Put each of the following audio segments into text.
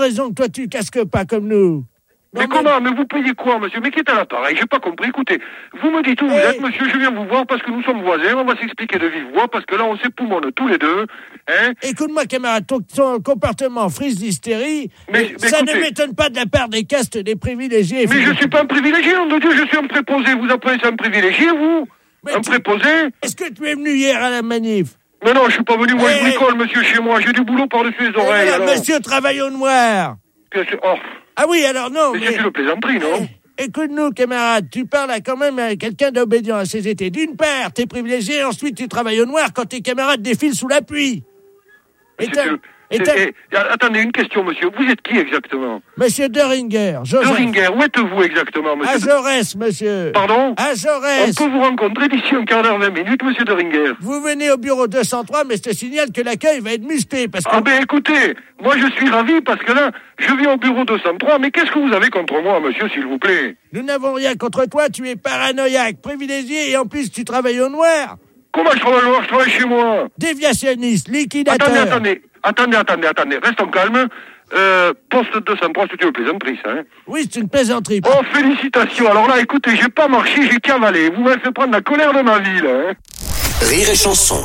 raison que toi tu casques pas comme nous. Mais comment? Mais vous payez quoi, monsieur? Mais qui est à l'appareil? J'ai pas compris. Écoutez, vous me dites où vous êtes, monsieur, je viens vous voir parce que nous sommes voisins, on va s'expliquer de vive voix parce que là, on s'époumonne tous les deux, hein? Écoute-moi, camarade, ton comportement frise d'hystérie, ça écoutez, ne m'étonne pas de la part des castes des privilégiés. Mais je suis pas un privilégié, nom de Dieu, je suis un préposé. Vous appelez ça un privilégié, vous? Un préposé? Est-ce que tu es venu hier à la manif? Mais non, je suis pas venu, moi je bricole, monsieur, chez moi, j'ai du boulot par-dessus les oreilles. Voilà, monsieur travaille au noir. Ah oui, alors non, mais... c'est une plaisanterie, non? Écoute-nous, camarade, tu parles quand même à quelqu'un d'obédiant à ses étés. D'une part, t'es privilégié, ensuite tu travailles au noir quand tes camarades défilent sous la pluie. Attendez, une question, monsieur. Vous êtes qui exactement? Monsieur Deringer. Deringer, où êtes-vous exactement, monsieur? À Jaurès, monsieur. Pardon? À Jaurès. On peut vous rencontrer d'ici un quart d'heure, 20 minutes, monsieur Deringer. Vous venez au bureau 203, mais je te signale que l'accueil va être musclé parce que... Ah ben écoutez, moi je suis ravi parce que là, je viens au bureau 203, mais qu'est-ce que vous avez contre moi, monsieur, s'il vous plaît? Nous n'avons rien contre toi, tu es paranoïaque, privilégié et en plus tu travailles au noir. Comment je travaille au noir? Je travaille chez moi. Déviationniste, liquidateur. Attendez, restons calmes. Poste 203, c'est une plaisanterie, ça, hein? Oui, c'est une plaisanterie. Oh, félicitations. Alors là, écoutez, j'ai pas marché, j'ai cavalé. Vous m'avez fait prendre la colère de ma ville, hein? Rire et chanson.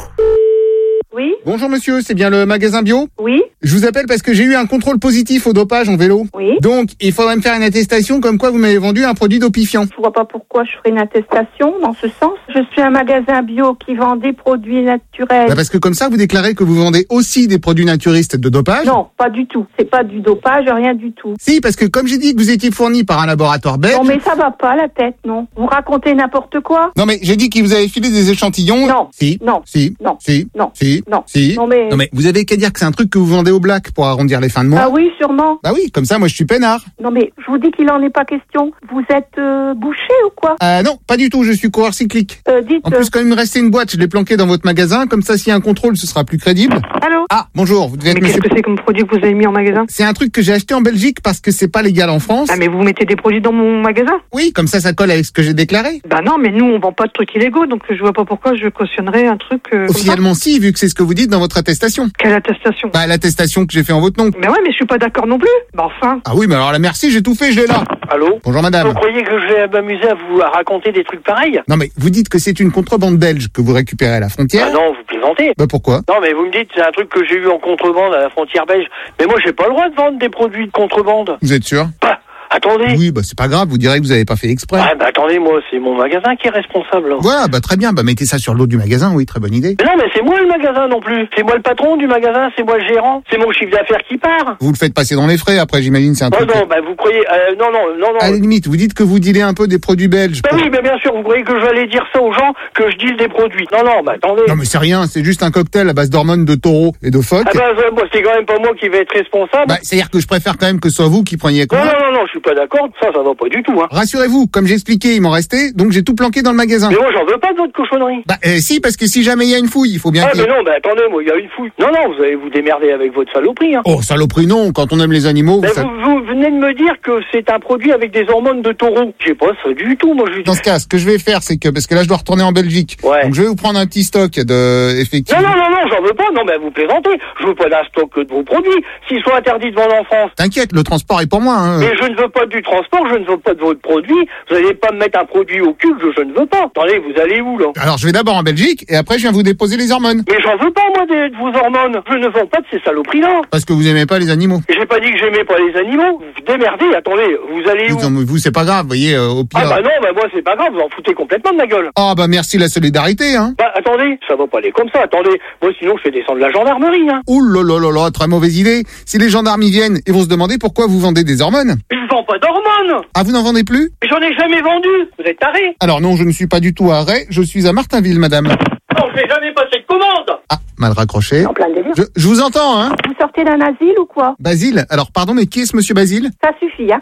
Oui. Bonjour monsieur, c'est bien le magasin bio? Oui. Je vous appelle parce que j'ai eu un contrôle positif au dopage en vélo. Oui. Donc, il faudrait me faire une attestation comme quoi vous m'avez vendu un produit dopifiant. Je vois pas pourquoi je ferais une attestation dans ce sens. Je suis un magasin bio qui vend des produits naturels. Parce que comme ça, vous déclarez que vous vendez aussi des produits naturistes de dopage? Non, pas du tout. C'est pas du dopage, rien du tout. Si, parce que comme j'ai dit que vous étiez fourni par un laboratoire belge... Non, mais ça va pas la tête, non. Vous racontez n'importe quoi. Non, mais j'ai dit qu'il vous avait filé des échantillons. Non. Si. Non. Si. Non. Si. Non. Si. Non. Si. Non, mais vous avez qu'à dire que c'est un truc que vous vendez au black pour arrondir les fins de mois. Ah oui, sûrement. Bah oui, comme ça, moi je suis peinard. Non, mais je vous dis qu'il en est pas question. Vous êtes bouché ou quoi? Non, pas du tout, je suis coureur cyclique. Dites... En plus, quand il me restait une boîte, je l'ai planquée dans votre magasin, comme ça, s'il y a un contrôle, ce sera plus crédible. Allô? Ah, bonjour, vous devez être mais qu'est-ce que c'est comme produit que vous avez mis en magasin? C'est un truc que j'ai acheté en Belgique parce que c'est pas légal en France. Ah, mais vous mettez des produits dans mon magasin? Oui, comme ça colle avec ce que j'ai déclaré. Bah non, mais nous, on vend pas de trucs illégaux, donc je vois pas pourquoi je cautionnerais un truc... Officiellement si, vu que c'est ce que vous dites dans votre attestation. Quelle attestation? Bah, l'attestation que j'ai fait en votre nom. Mais ouais, mais je suis pas d'accord non plus. Bah enfin... Ah oui, mais alors là, merci, j'ai tout fait, je l'ai là. Allô? Bonjour madame. Vous croyez que je vais m'amuser à vous raconter des trucs pareils? Non mais, vous dites que c'est une contrebande belge que vous récupérez à la frontière. Ah non, vous plaisantez. Bah pourquoi? Non mais vous me dites c'est un truc que j'ai eu en contrebande à la frontière belge. Mais moi j'ai pas le droit de vendre des produits de contrebande. Vous êtes sûr? Bah, attendez. Oui, bah c'est pas grave, vous direz que vous avez pas fait exprès. Ah bah attendez, moi c'est mon magasin qui est responsable. Voilà, bah très bien, bah mettez ça sur le dos du magasin, oui, très bonne idée. Mais non mais c'est moi le magasin non plus. C'est moi le patron du magasin, c'est moi le gérant. C'est mon chiffre d'affaires qui part. Vous le faites passer dans les frais, après j'imagine c'est un truc... non, bah vous croyez... non. À la limite, vous dites que vous dealez un peu des produits belges. Bah oui, mais bien sûr, vous croyez que je vais aller dire ça aux gens, que je deal des produits. Non, bah attendez. Non mais c'est rien, c'est juste un cocktail à base d'hormones de taureau et de phoque. Ah bah moi c'est quand même pas moi qui vais être responsable. Bah c'est-à-dire que je préfère quand même que ce soit vous qui preniez quoi. Non, je suis pas d'accord, ça va pas du tout, hein. Rassurez-vous, comme j'ai expliqué, il m'en restait, donc j'ai tout planqué dans le magasin. Mais moi j'en veux pas de votre cochonnerie. Bah si, parce que si jamais il y a une fouille, il faut bien que... mais non, bah attendez, moi il y a une fouille. Non, vous allez vous démerder avec votre saloperie, hein. Oh, saloperie non, quand on aime les animaux... Mais vous venez de me dire que c'est un produit avec des hormones de taureau. J'ai pas ça du tout, moi je... Dans ce cas, ce que je vais faire, c'est que, parce que là je dois retourner en Belgique, donc je vais vous prendre un petit stock de... effectivement... Non, j'en veux pas, non mais vous plaisantez. Je veux pas d'un stock que de vos produits, s'ils sont interdits de vendre en France. T'inquiète, le transport est pour moi, hein. Mais je ne veux pas du transport, je ne veux pas de votre produit, vous allez pas me mettre un produit au cul que je ne veux pas. Attendez, vous allez où là? Alors je vais d'abord en Belgique, et après je viens vous déposer les hormones. Mais j'en veux pas moi de vos hormones, je ne vends pas de ces saloperies là. Parce que vous aimez pas les animaux. J'ai pas dit que j'aimais pas les animaux, vous vous démerdez, attendez, vous allez où? Vous c'est pas grave, vous voyez, au pire... Ah bah non, bah moi c'est pas grave, vous en foutez complètement de ma gueule. Ah bah merci la solidarité, hein. Bah attendez, ça va pas aller comme ça, attendez, moi sinon je fais descendre la gendarmerie, hein. Ouh là, très mauvaise idée. Si les gendarmes y viennent, ils vont se demander pourquoi vous vendez des hormones. Je vends pas d'hormones. Ah, vous n'en vendez plus? J'en ai jamais vendu, vous êtes taré. Alors non, je ne suis pas du tout à Ray, je suis à Martinville, madame. Non, je n'ai jamais passé de commande. Ah, mal raccroché. En plein délire. Je vous entends, hein. Vous sortez d'un asile ou quoi? Basile? Alors pardon, mais qui est ce monsieur Basile? Ça suffit, hein.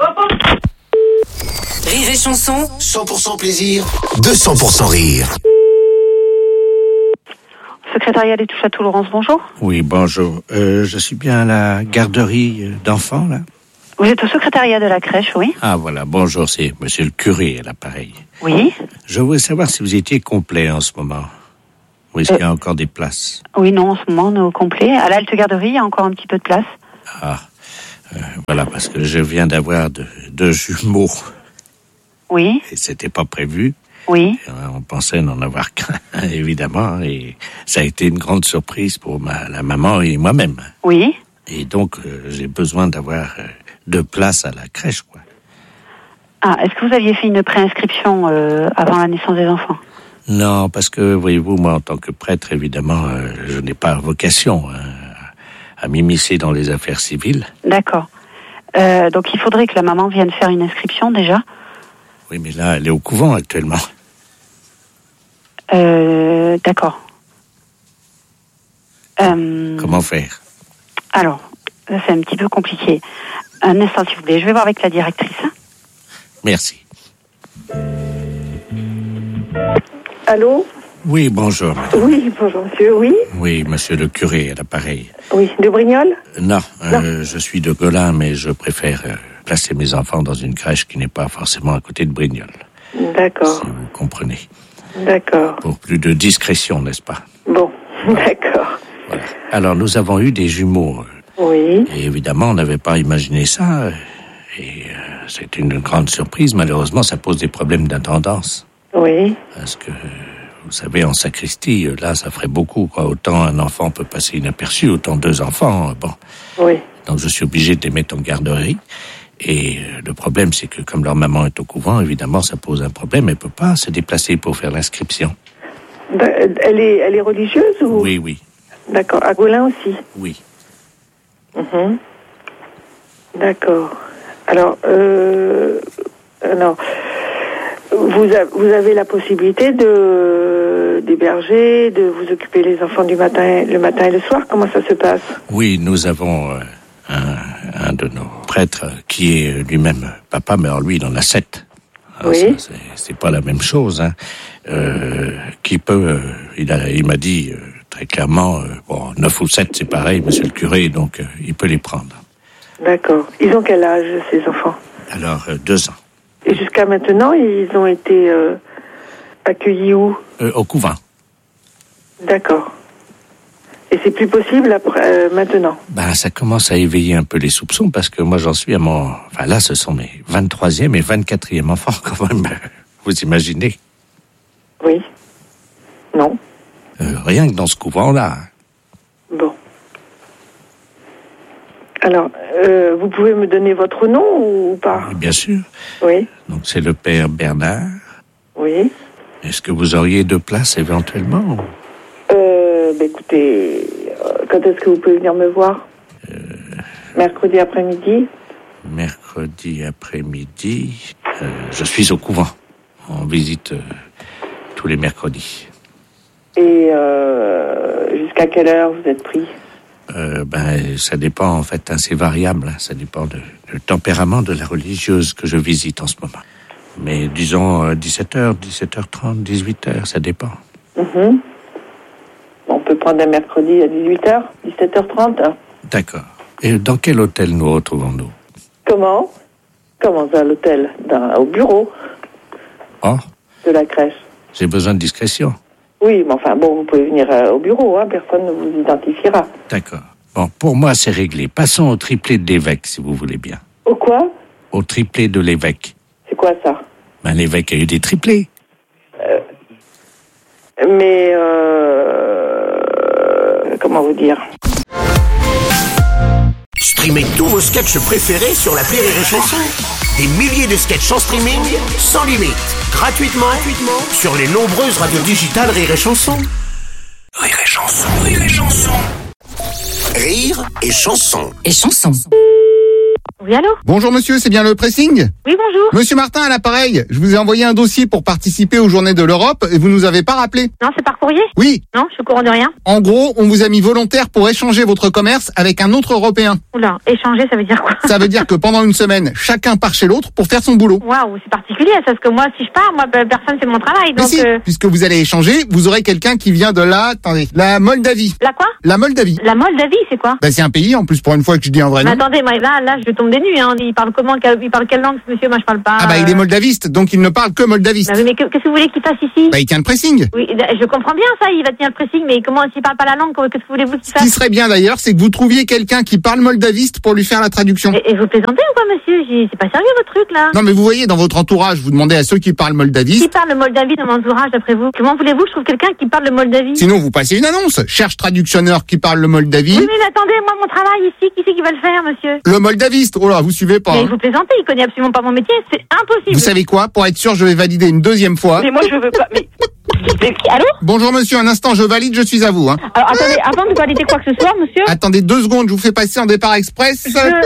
Rire et chanson, 100% plaisir, 200% rire. Secrétariat des touches à tout, Laurence, bonjour. Oui, bonjour. Je suis bien à la garderie d'enfants, là. Vous êtes au secrétariat de la crèche, oui. Ah, voilà, bonjour, c'est monsieur le curé à l'appareil. Oui. Je voulais savoir si vous étiez complet en ce moment. Ou est-ce qu'il y a encore des places? Oui, non, en ce moment, on est au complet. À l'Alte Garderie, il y a encore un petit peu de place. Ah, Voilà, parce que je viens d'avoir deux jumeaux. Oui. Et c'était pas prévu. Oui. On pensait n'en avoir qu'un, évidemment, et ça a été une grande surprise pour la maman et moi-même. Oui. Et donc, j'ai besoin d'avoir 2 places à la crèche, quoi. Ah, est-ce que vous aviez fait une préinscription avant la naissance des enfants? Non, parce que, voyez-vous, moi, en tant que prêtre, évidemment, je n'ai pas vocation à m'immiscer dans les affaires civiles. D'accord. Donc, il faudrait que la maman vienne faire une inscription, déjà. Oui, mais là, elle est au couvent, actuellement. D'accord. Comment faire? Alors, là, c'est un petit peu compliqué. Un instant, s'il vous plaît. Je vais voir avec la directrice. Merci. Allô? Oui, bonjour. Oui, bonjour monsieur, oui. Oui, monsieur le curé, à l'appareil. Oui, de Brignoles? Non, je suis de Golin, mais je préfère placer mes enfants dans une crèche qui n'est pas forcément à côté de Brignoles. D'accord. Si vous comprenez. D'accord. Pour plus de discrétion, n'est-ce pas? Bon, d'accord. Voilà. Alors, nous avons eu des jumeaux. Oui. Et évidemment, on n'avait pas imaginé ça. Et c'est une grande surprise. Malheureusement, ça pose des problèmes d'intendance. Oui. Parce que, vous savez, en sacristie, là, ça ferait beaucoup, quoi. Autant un enfant peut passer inaperçu, autant 2 enfants, bon. Oui. Donc, je suis obligé de les mettre en garderie. Et le problème, c'est que comme leur maman est au couvent, évidemment, ça pose un problème. Elle peut pas se déplacer pour faire l'inscription. Elle est religieuse ou? Oui, oui. D'accord. À Golin aussi? Oui. D'accord. Alors, vous avez la possibilité d'héberger, de vous occuper les enfants le matin et le soir. Comment ça se passe? Oui, nous avons un de nos prêtres qui est lui-même papa, mais alors lui, il en a 7. Alors oui. C'est pas la même chose, hein. Qui peut, il m'a dit très clairement, 9 ou 7, c'est pareil, monsieur le curé, donc il peut les prendre. D'accord. Ils ont quel âge, ces enfants? Alors, 2 ans. Et jusqu'à maintenant, ils ont été accueillis où? Au couvent. D'accord. Et c'est plus possible après, maintenant? Ben, ça commence à éveiller un peu les soupçons, parce que moi, j'en suis à mon... Enfin, là, ce sont mes 23e et 24e enfants, quand même. Vous imaginez? Oui. Non. Rien que dans ce couvent-là. Bon. Alors, vous pouvez me donner votre nom ou pas? Oui, bien sûr. Oui. Donc, c'est le père Bernard. Oui. Est-ce que vous auriez 2 places, éventuellement? Écoutez, quand est-ce que vous pouvez venir me voir? Mercredi après-midi? Mercredi après-midi, je suis au couvent. On visite tous les mercredis. Et jusqu'à quelle heure vous êtes pris? Ça dépend, en fait, c'est variable. Ça dépend du tempérament de la religieuse que je visite en ce moment. Mais disons 17h, 17h30, 18h, ça dépend. On peut prendre un mercredi à 18h, 17h30. Hein. D'accord. Et dans quel hôtel nous retrouvons-nous? Comment ça, l'hôtel? Au bureau. Oh. De la crèche. J'ai besoin de discrétion. Oui, mais enfin, bon, vous pouvez venir au bureau, hein, personne ne vous identifiera. D'accord. Bon, pour moi, c'est réglé. Passons au triplé de l'évêque, si vous voulez bien. Au quoi? Au triplé de l'évêque. C'est quoi ça? Ben, l'évêque a eu des triplés. Mais, comment vous dire? Streamez tous vos sketchs préférés sur l'appli Rire et Chanson. Des milliers de sketchs en streaming, sans limite, gratuitement sur les nombreuses radios digitales Rire et Chanson. Rire et Chanson, Rire et Chanson. Rire et Chanson. Et Chanson. Oui, allô? Bonjour monsieur, c'est bien le pressing? Oui, bonjour. Monsieur Martin à l'appareil, je vous ai envoyé un dossier pour participer aux Journées de l'Europe et vous nous avez pas rappelé. Non, c'est par courrier? Oui. Non, je suis au courant de rien. En gros, on vous a mis volontaire pour échanger votre commerce avec un autre Européen. Oula, échanger, ça veut dire quoi? Ça veut dire que pendant une semaine, chacun part chez l'autre pour faire son boulot. Waouh, c'est particulier, parce que moi, si je pars, personne fait mon travail, Mais donc... si, puisque vous allez échanger, vous aurez quelqu'un qui vient de la Moldavie. La quoi? La Moldavie. La Moldavie, c'est quoi? C'est un pays, en plus, pour une fois que je dis un vrai nom. Mais attendez, moi, là, je vais tomber tombe des nues, hein. Il parle comment? Il parle quelle langue, ce monsieur? Moi, je parle pas. Ah bah il est moldaviste, donc il ne parle que moldaviste. Mais qu'est-ce que vous voulez qu'il fasse ici? Bah il tient le pressing. Oui, je comprends bien ça, il va tenir le pressing, mais comment, s'il parle pas la langue, qu'est-ce que voulez-vous qu'il fasse? Ce qui serait bien d'ailleurs, c'est que vous trouviez quelqu'un qui parle moldaviste pour lui faire la traduction. Et vous plaisantez ou quoi, monsieur? C'est pas sérieux votre truc là? Non mais vous voyez, dans votre entourage, vous demandez à ceux qui parlent moldaviste. Qui parle le moldavie dans mon entourage d'après vous? Comment voulez-vous que je trouve quelqu'un qui parle le moldavie? Sinon vous passez une annonce. Cherche traductionneur qui parle le moldavie. Oui mais attendez, moi mon travail ici, qui c'est qui va le faire, monsieur? Le moldaviste. Oh là, vous suivez pas. Mais vous plaisantez, il connaît absolument pas mon métier, c'est impossible. Vous savez quoi? Pour être sûr, je vais valider une deuxième fois. Mais moi je veux pas. Mais allô? Bonjour monsieur, un instant, je valide, je suis à vous. Hein. Alors attendez, avant de valider quoi que ce soit, monsieur. Attendez 2 secondes, je vous fais passer en départ express.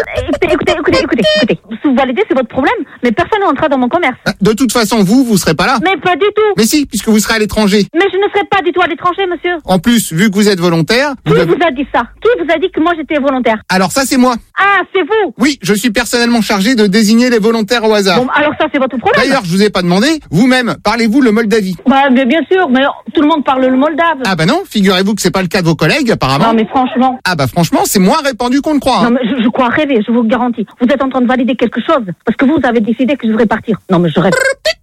Écoutez, si vous validez, c'est votre problème, mais personne n'entrera dans mon commerce. De toute façon, vous serez pas là. Mais pas du tout. Mais si, puisque vous serez à l'étranger. Mais je ne serai pas du tout à l'étranger, monsieur. En plus, vu que vous êtes volontaire... Qui vous a dit ça? Qui vous a dit que moi j'étais volontaire? Alors ça, c'est moi. Ah, c'est vous? Oui, je suis personnellement chargé de désigner les volontaires au hasard. Bon, alors ça, c'est votre problème. D'ailleurs, je vous ai pas demandé, vous-même, parlez-vous le moldavie? Bah, bien sûr, mais tout le monde parle le moldave. Ah bah non, figurez-vous que c'est pas le cas de vos collègues, apparemment. Non, mais franchement. Ah bah franchement, c'est moins répandu qu'on le croit. Hein. Non, mais je crois rêver, je vous garantis. Vous êtes en train de valider quelque chose, parce que vous avez décidé que je devrais partir. Non, mais je rêve.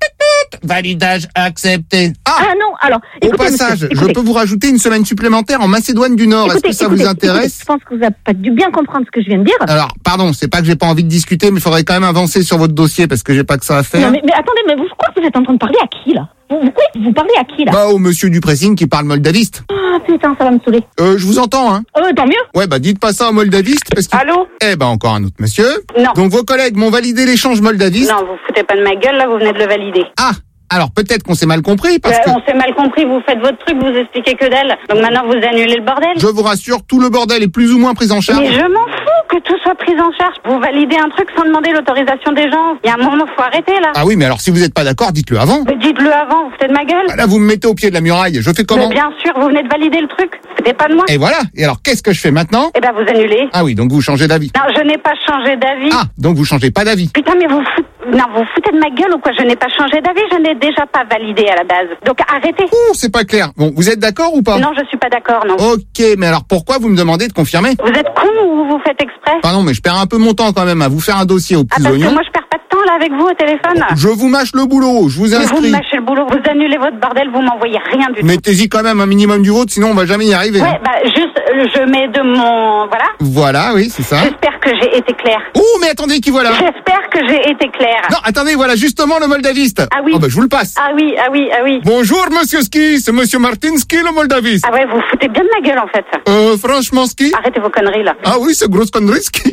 Validage accepté. Ah non, alors, écoutez, au passage, je peux vous rajouter une semaine supplémentaire en Macédoine du Nord. Est-ce que ça vous intéresse? Je pense que vous n'avez pas dû bien comprendre ce que je viens de dire. Alors, pardon, c'est pas que j'ai pas envie de discuter, mais il faudrait quand même avancer sur votre dossier parce que j'ai pas que ça à faire. Non, mais attendez, mais je crois que vous êtes en train de parler à qui, là? Vous parlez à qui, là? Bah, au monsieur du pressing qui parle moldaviste. Ah, putain, ça va me saouler. Je vous entends, hein. Tant mieux. Ouais, bah, dites pas ça au moldaviste parce que... Allô? Eh ben, encore un autre monsieur. Non. Donc, vos collègues m'ont validé l'échange moldaviste. Non, vous foutez pas de ma gueule, là, vous venez de le valider. Ah! Alors, peut-être qu'on s'est mal compris parce que... On s'est mal compris, vous faites votre truc, vous expliquez que dalle. Donc maintenant, vous annulez le bordel. Je vous rassure, tout le bordel est plus ou moins pris en charge. Mais je m'en fous que tout soit pris en charge. Vous validez un truc sans demander l'autorisation des gens. Il y a un moment, faut arrêter, là. Ah oui, mais alors si vous n'êtes pas d'accord, dites-le avant. Mais dites-le avant, vous foutez de ma gueule. Là, vous me mettez au pied de la muraille, je fais comment? Mais bien sûr, vous venez de valider le truc. Foutez pas de moi. Et voilà. Et alors, qu'est-ce que je fais maintenant? Eh ben, vous annulez. Ah oui, donc vous changez d'avis. Non, je n'ai pas changé d'avis. Ah, donc vous changez pas d'avis. Putain, mais vous foutez de ma gueule ou quoi? Je n'ai pas changé d'avis, je n'ai déjà pas validé à la base. Donc arrêtez. Ouh, c'est pas clair. Bon, vous êtes d'accord ou pas? Non, je suis pas d'accord, non. Ok, mais alors pourquoi vous me demandez de confirmer? Vous êtes con ou vous faites exprès? Pardon, mais je perds un peu mon temps quand même à vous faire un dossier aux petits parce oignons. Que moi je perds pas de temps là avec vous au téléphone. Je vous mâche le boulot, je vous inscris. Vous me mâchez le boulot, vous annulez votre bordel, vous m'envoyez rien du tout. Mettez-y quand même un minimum du vôtre, sinon on va jamais y arriver. Ouais, bah juste, je mets de mon... Voilà. Voilà, oui, c'est ça. J'espère que j'ai été claire. Oh, mais attendez, qui voilà? J'espère que j'ai été claire. Non, attendez, voilà justement le moldaviste. Ah oui. Oh, bah je vous le passe. Ah oui. Bonjour, monsieur Ski, c'est monsieur Martinski, le moldaviste. Ah ouais, vous foutez bien de ma gueule en fait. Franchement, Ski. Arrêtez vos conneries là. Ah oui, c'est grosse connerie, Ski.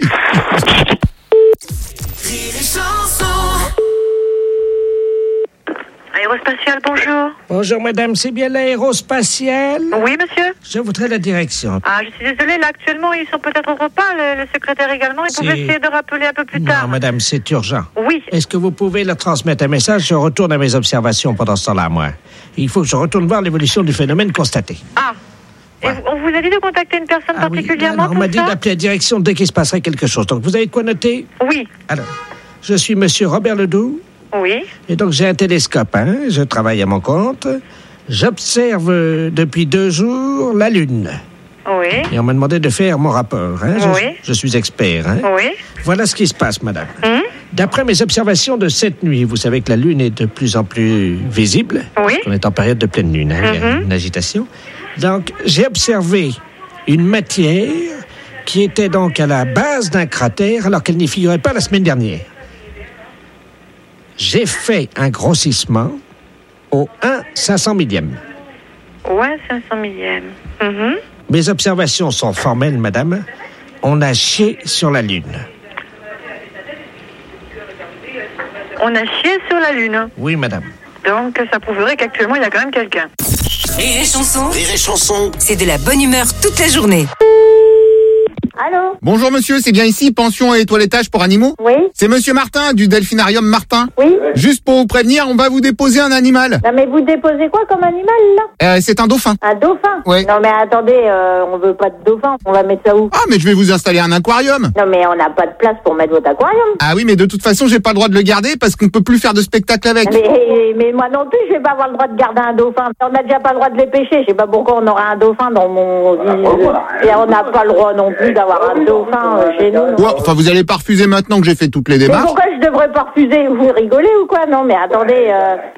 Aérospatiale, bonjour. Bonjour madame, c'est bien l'aérospatiale? Oui, monsieur. Je voudrais la direction. Ah, je suis désolée, là actuellement ils sont peut-être au repas, le secrétaire également. Ils peuvent essayer de rappeler un peu plus tard. Non madame, c'est urgent. Oui. Est-ce que vous pouvez leur transmettre un message? Je retourne à mes observations pendant ce temps-là, moi. Il faut que je retourne voir l'évolution du phénomène constaté. Ah. Ouais. Et on vous a dit de contacter une personne particulièrement? Oui, on m'a dit d'appeler la direction dès qu'il se passerait quelque chose. Donc vous avez de quoi noter? Oui. Alors, je suis monsieur Robert Ledoux. Oui. Et donc j'ai un télescope, hein. Je travaille à mon compte. J'observe depuis 2 jours la Lune. Oui. Et on m'a demandé de faire mon rapport, hein. Oui. Je suis expert, hein. Oui. Voilà ce qui se passe, madame. D'après mes observations de cette nuit, vous savez que la Lune est de plus en plus visible. Oui. On est en période de pleine Lune, hein. Il y a une agitation. Donc, j'ai observé une matière qui était donc à la base d'un cratère alors qu'elle n'y figurait pas la semaine dernière. J'ai fait un grossissement au 1/500 millième. Ouais, 500 millième. Mes observations sont formelles, madame. On a chié sur la Lune. On a chié sur la Lune. Oui, madame. Donc, ça prouverait qu'actuellement, il y a quand même quelqu'un. Rire et chanson. C'est de la bonne humeur toute la journée. Allô? Bonjour monsieur, c'est bien ici, pension et toilettage pour animaux? Oui. C'est monsieur Martin, du Delphinarium Martin. Oui. Juste pour vous prévenir, on va vous déposer un animal. Non mais vous déposez quoi comme animal là? C'est un dauphin. Un dauphin? Oui. Non mais attendez, on veut pas de dauphin, on va mettre ça où? Ah mais je vais vous installer un aquarium. Non mais on n'a pas de place pour mettre votre aquarium. Ah oui, mais de toute façon, j'ai pas le droit de le garder parce qu'on peut plus faire de spectacle avec. Mais moi non plus, je vais pas avoir le droit de garder un dauphin. On n'a déjà pas le droit de les pêcher, je sais pas pourquoi on aura un dauphin dans mon... Et on n'a pas le droit non plus d'avoir avoir un dauphin chez nous. Ouais, enfin, vous allez pas refuser maintenant que j'ai fait toutes les Mais démarches. pourquoi je devrais pas refuser? Vous rigolez ou quoi? Non, mais attendez.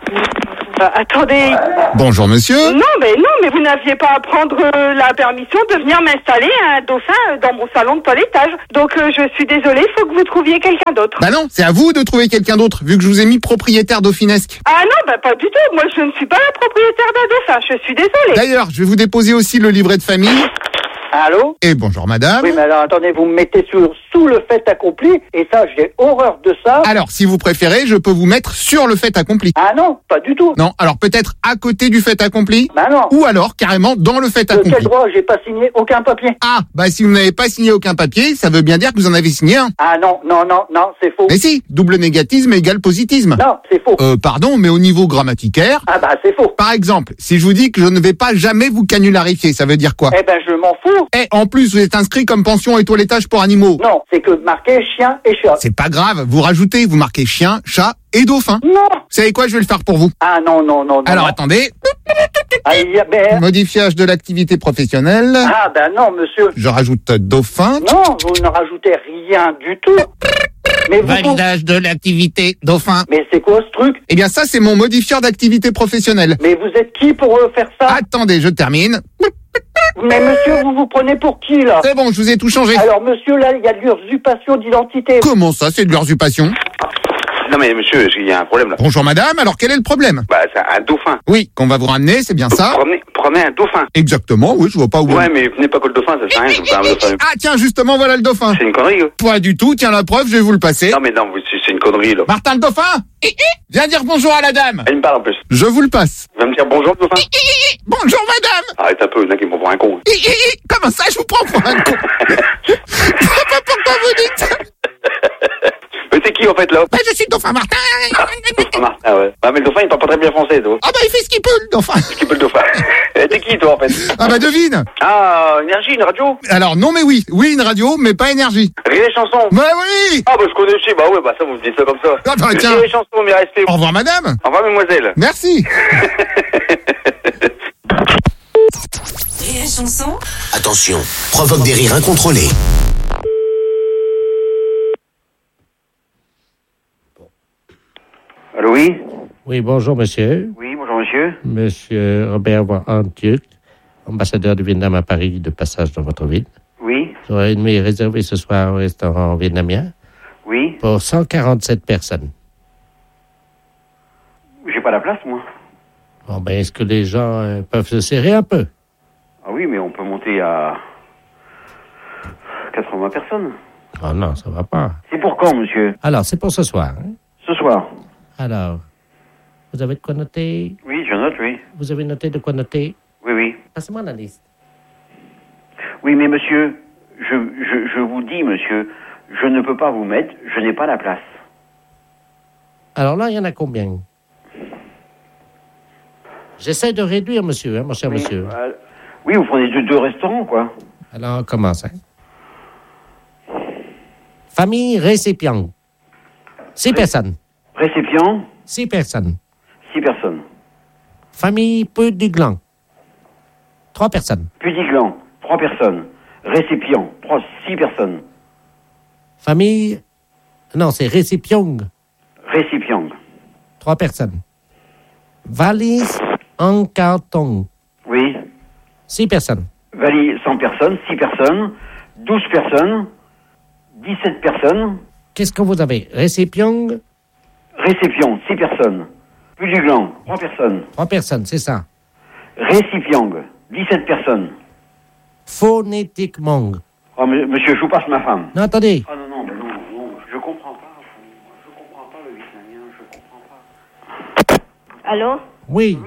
Attendez. Bonjour, monsieur. Non, mais vous n'aviez pas à prendre la permission de venir m'installer un dauphin dans mon salon de toilettage. Donc, je suis désolée, il faut que vous trouviez quelqu'un d'autre. Bah non, c'est à vous de trouver quelqu'un d'autre, vu que je vous ai mis propriétaire dauphinesque. Ah non, pas du tout. Moi, je ne suis pas la propriétaire d'un dauphin. Je suis désolée. D'ailleurs, je vais vous déposer aussi le livret de famille. Allô? Et bonjour, madame. Oui, mais alors, attendez, vous me mettez sous le fait accompli, et ça, j'ai horreur de ça. Alors, si vous préférez, je peux vous mettre sur le fait accompli. Ah non, pas du tout. Non, alors peut-être à côté du fait accompli. Bah non. Ou alors carrément dans le fait accompli. De quel droit? J'ai pas signé aucun papier. Ah, bah si vous n'avez pas signé aucun papier, ça veut bien dire que vous en avez signé un. Ah non, c'est faux. Mais si, double négatisme égale positisme. Non, c'est faux. Pardon, mais au niveau grammaticaire... Ah bah c'est faux. Par exemple, si je vous dis que je ne vais pas jamais vous canularifier, ça veut dire quoi? Eh ben je m'en fous. Et en plus, vous êtes inscrit comme pension et toilettage pour animaux. Non, c'est que marqué chien et chat. C'est pas grave, vous rajoutez, vous marquez chien, chat et dauphin. Non. Vous savez quoi, je vais le faire pour vous. Ah non. Alors attendez. Ben... Modifiage de l'activité professionnelle. Ah ben non, monsieur. Je rajoute dauphin. Non, vous ne rajoutez rien du tout. Mais Validage de l'activité dauphin. Mais c'est quoi ce truc? Eh bien ça, c'est mon modifieur d'activité professionnelle. Mais vous êtes qui pour faire ça? Attendez, je termine. Mais monsieur, vous vous prenez pour qui là? C'est bon, je vous ai tout changé. Alors monsieur, là, il y a de l'usurpation d'identité. Comment ça, c'est de l'usurpation? Non mais monsieur, il y a un problème là. Bonjour madame, alors quel est le problème? Bah c'est un dauphin. Oui, qu'on va vous ramener, c'est bien ça? Promenez un dauphin. Exactement, oui, je vois pas où. Ouais, mais venez pas que le dauphin, ça sert à rien. Je vous fais un dauphin. Ah tiens, justement, voilà le dauphin. C'est une connerie. Pas du tout, tiens la preuve, je vais vous le passer. Non mais non, c'est une connerie là. Martin le dauphin, viens dire bonjour à la dame. Elle me parle en plus. Je vous le passe. Il va me dire bonjour le dauphin. Bonjour madame. Arrête un peu, il y en a qui me prend pour un con. Comment ça, je vous prends pour un con? Je sais pas pourquoi vous dites ça. Mais c'est qui en fait là? Bah je suis le dauphin Martin. Martin, ouais. Ah mais le dauphin il parle pas très bien français toi. Ah bah il fait ce qu'il peut le dauphin. Ce qu'il peut le dauphin. T'es qui toi en fait? Ah bah devine. Ah, énergie, une radio? Alors non mais oui, une radio, mais pas énergie. Rire et chanson? Bah oui. Ah bah je connais aussi, bah ouais, bah ça vous me dites ça comme ça. Ah bah tiens. Rire et chanson, mais restez. Au revoir madame. Au revoir mademoiselle. Merci. Rire et chanson. Attention, provoque des rires incontrôlés. Allô, oui? Oui, bonjour, monsieur. Oui, bonjour, monsieur. Monsieur Robert Van-Antuc, ambassadeur du Vietnam à Paris, de passage dans votre ville. Oui. J'aurais une nuit réservée ce soir au restaurant vietnamien. Oui. Pour 147 personnes. J'ai pas la place, moi. Bon, ben, est-ce que les gens peuvent se serrer un peu? Ah oui, mais on peut monter à 80 personnes. Oh non, ça va pas. C'est pour quand, monsieur? Alors, c'est pour ce soir. Hein? Ce soir. Alors, vous avez de quoi noter? Oui, je note, oui. Vous avez noté de quoi noter? Oui, oui. Passez-moi la liste. Oui, mais monsieur, je vous dis, monsieur, je ne peux pas vous mettre, je n'ai pas la place. Alors là, il y en a combien? J'essaie de réduire, monsieur, hein, mon cher monsieur. Oui, vous prenez deux restaurants, quoi. Alors, on commence. Hein. Famille récipient. 6 personnes. Récipient? 6 personnes. 6 personnes. Famille peu du gland. 3 personnes. Pudiglan, 3 personnes. Récipient, 6 personnes. Famille... Non, c'est récipient. Récipient. 3 personnes. Valise en carton. Oui. 6 personnes. Valise 100 personnes, 6 personnes, 12 personnes, 17 personnes. Qu'est-ce que vous avez? Récipient? Récipient, 6 personnes. Pudiglan, 3 personnes. 3 personnes, c'est ça. Récipient, 17 personnes. Phonétiquement. Oh, monsieur, je vous passe ma femme. Non, attendez. Ah non, je comprends pas. Je comprends pas le vietnamien, je comprends pas. Allô? Oui.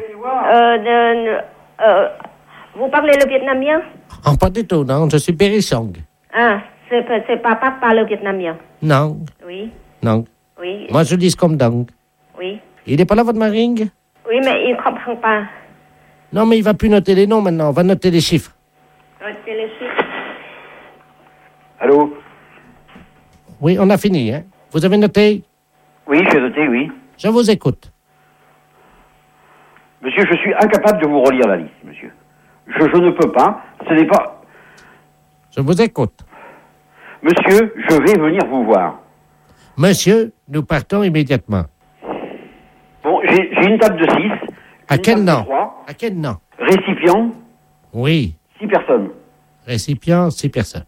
Vous parlez le vietnamien? Oh, pas du tout, non. Je suis Périsong. Ah, c'est papa parle le vietnamien. Non. Oui. Non. Oui. Moi, je dis comme donc. Oui. Il n'est pas là, votre maring? Oui, mais il ne comprend pas. Non, mais il va plus noter les noms maintenant. On va noter les chiffres. Notez les chiffres. Allô? Oui, on a fini, hein? Vous avez noté? Oui, j'ai noté, oui. Je vous écoute. Monsieur, je suis incapable de vous relire la liste, monsieur. Je ne peux pas. Ce n'est pas... Je vous écoute. Monsieur, je vais venir vous voir. Monsieur, nous partons immédiatement. Bon, j'ai une table de 6. À quel nom? À quel nom? Récipient. Oui. 6 personnes. Récipient, 6 personnes.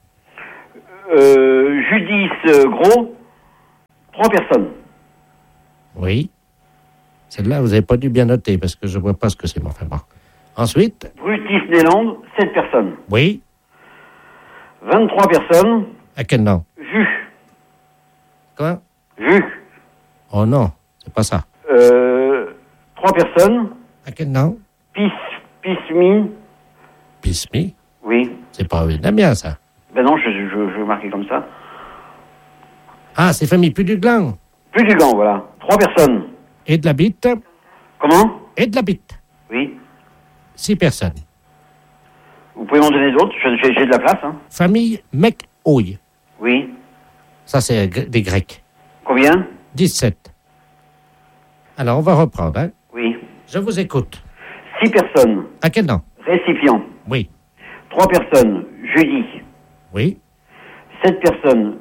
Judice Gros, 3 personnes. Oui. Celle-là, vous n'avez pas dû bien noter parce que je ne vois pas ce que c'est, mon enfin bon. Ensuite. Brutus Néland, 7 personnes. Oui. 23 personnes. À quel nom? Vu. Quoi? Vu. Oh non, c'est pas ça. 3 personnes. À quel nom? Pismi. Pismi? Oui. C'est pas vietnamien, ça. Ben non, je vais marquer comme ça. Ah, c'est famille Puduglan. Puduglan, voilà. 3 personnes. Et de la bite. Comment? Et de la bite. Oui. 6 personnes. Vous pouvez m'en donner d'autres? J'ai de la place, hein. Famille Mekouille. Oui. Ça, c'est des Grecs. Combien? 17. Alors, on va reprendre, hein? Oui. Je vous écoute. 6 personnes. À quel nom? Récipient. Oui. 3 personnes. Judy. Oui. 7 personnes.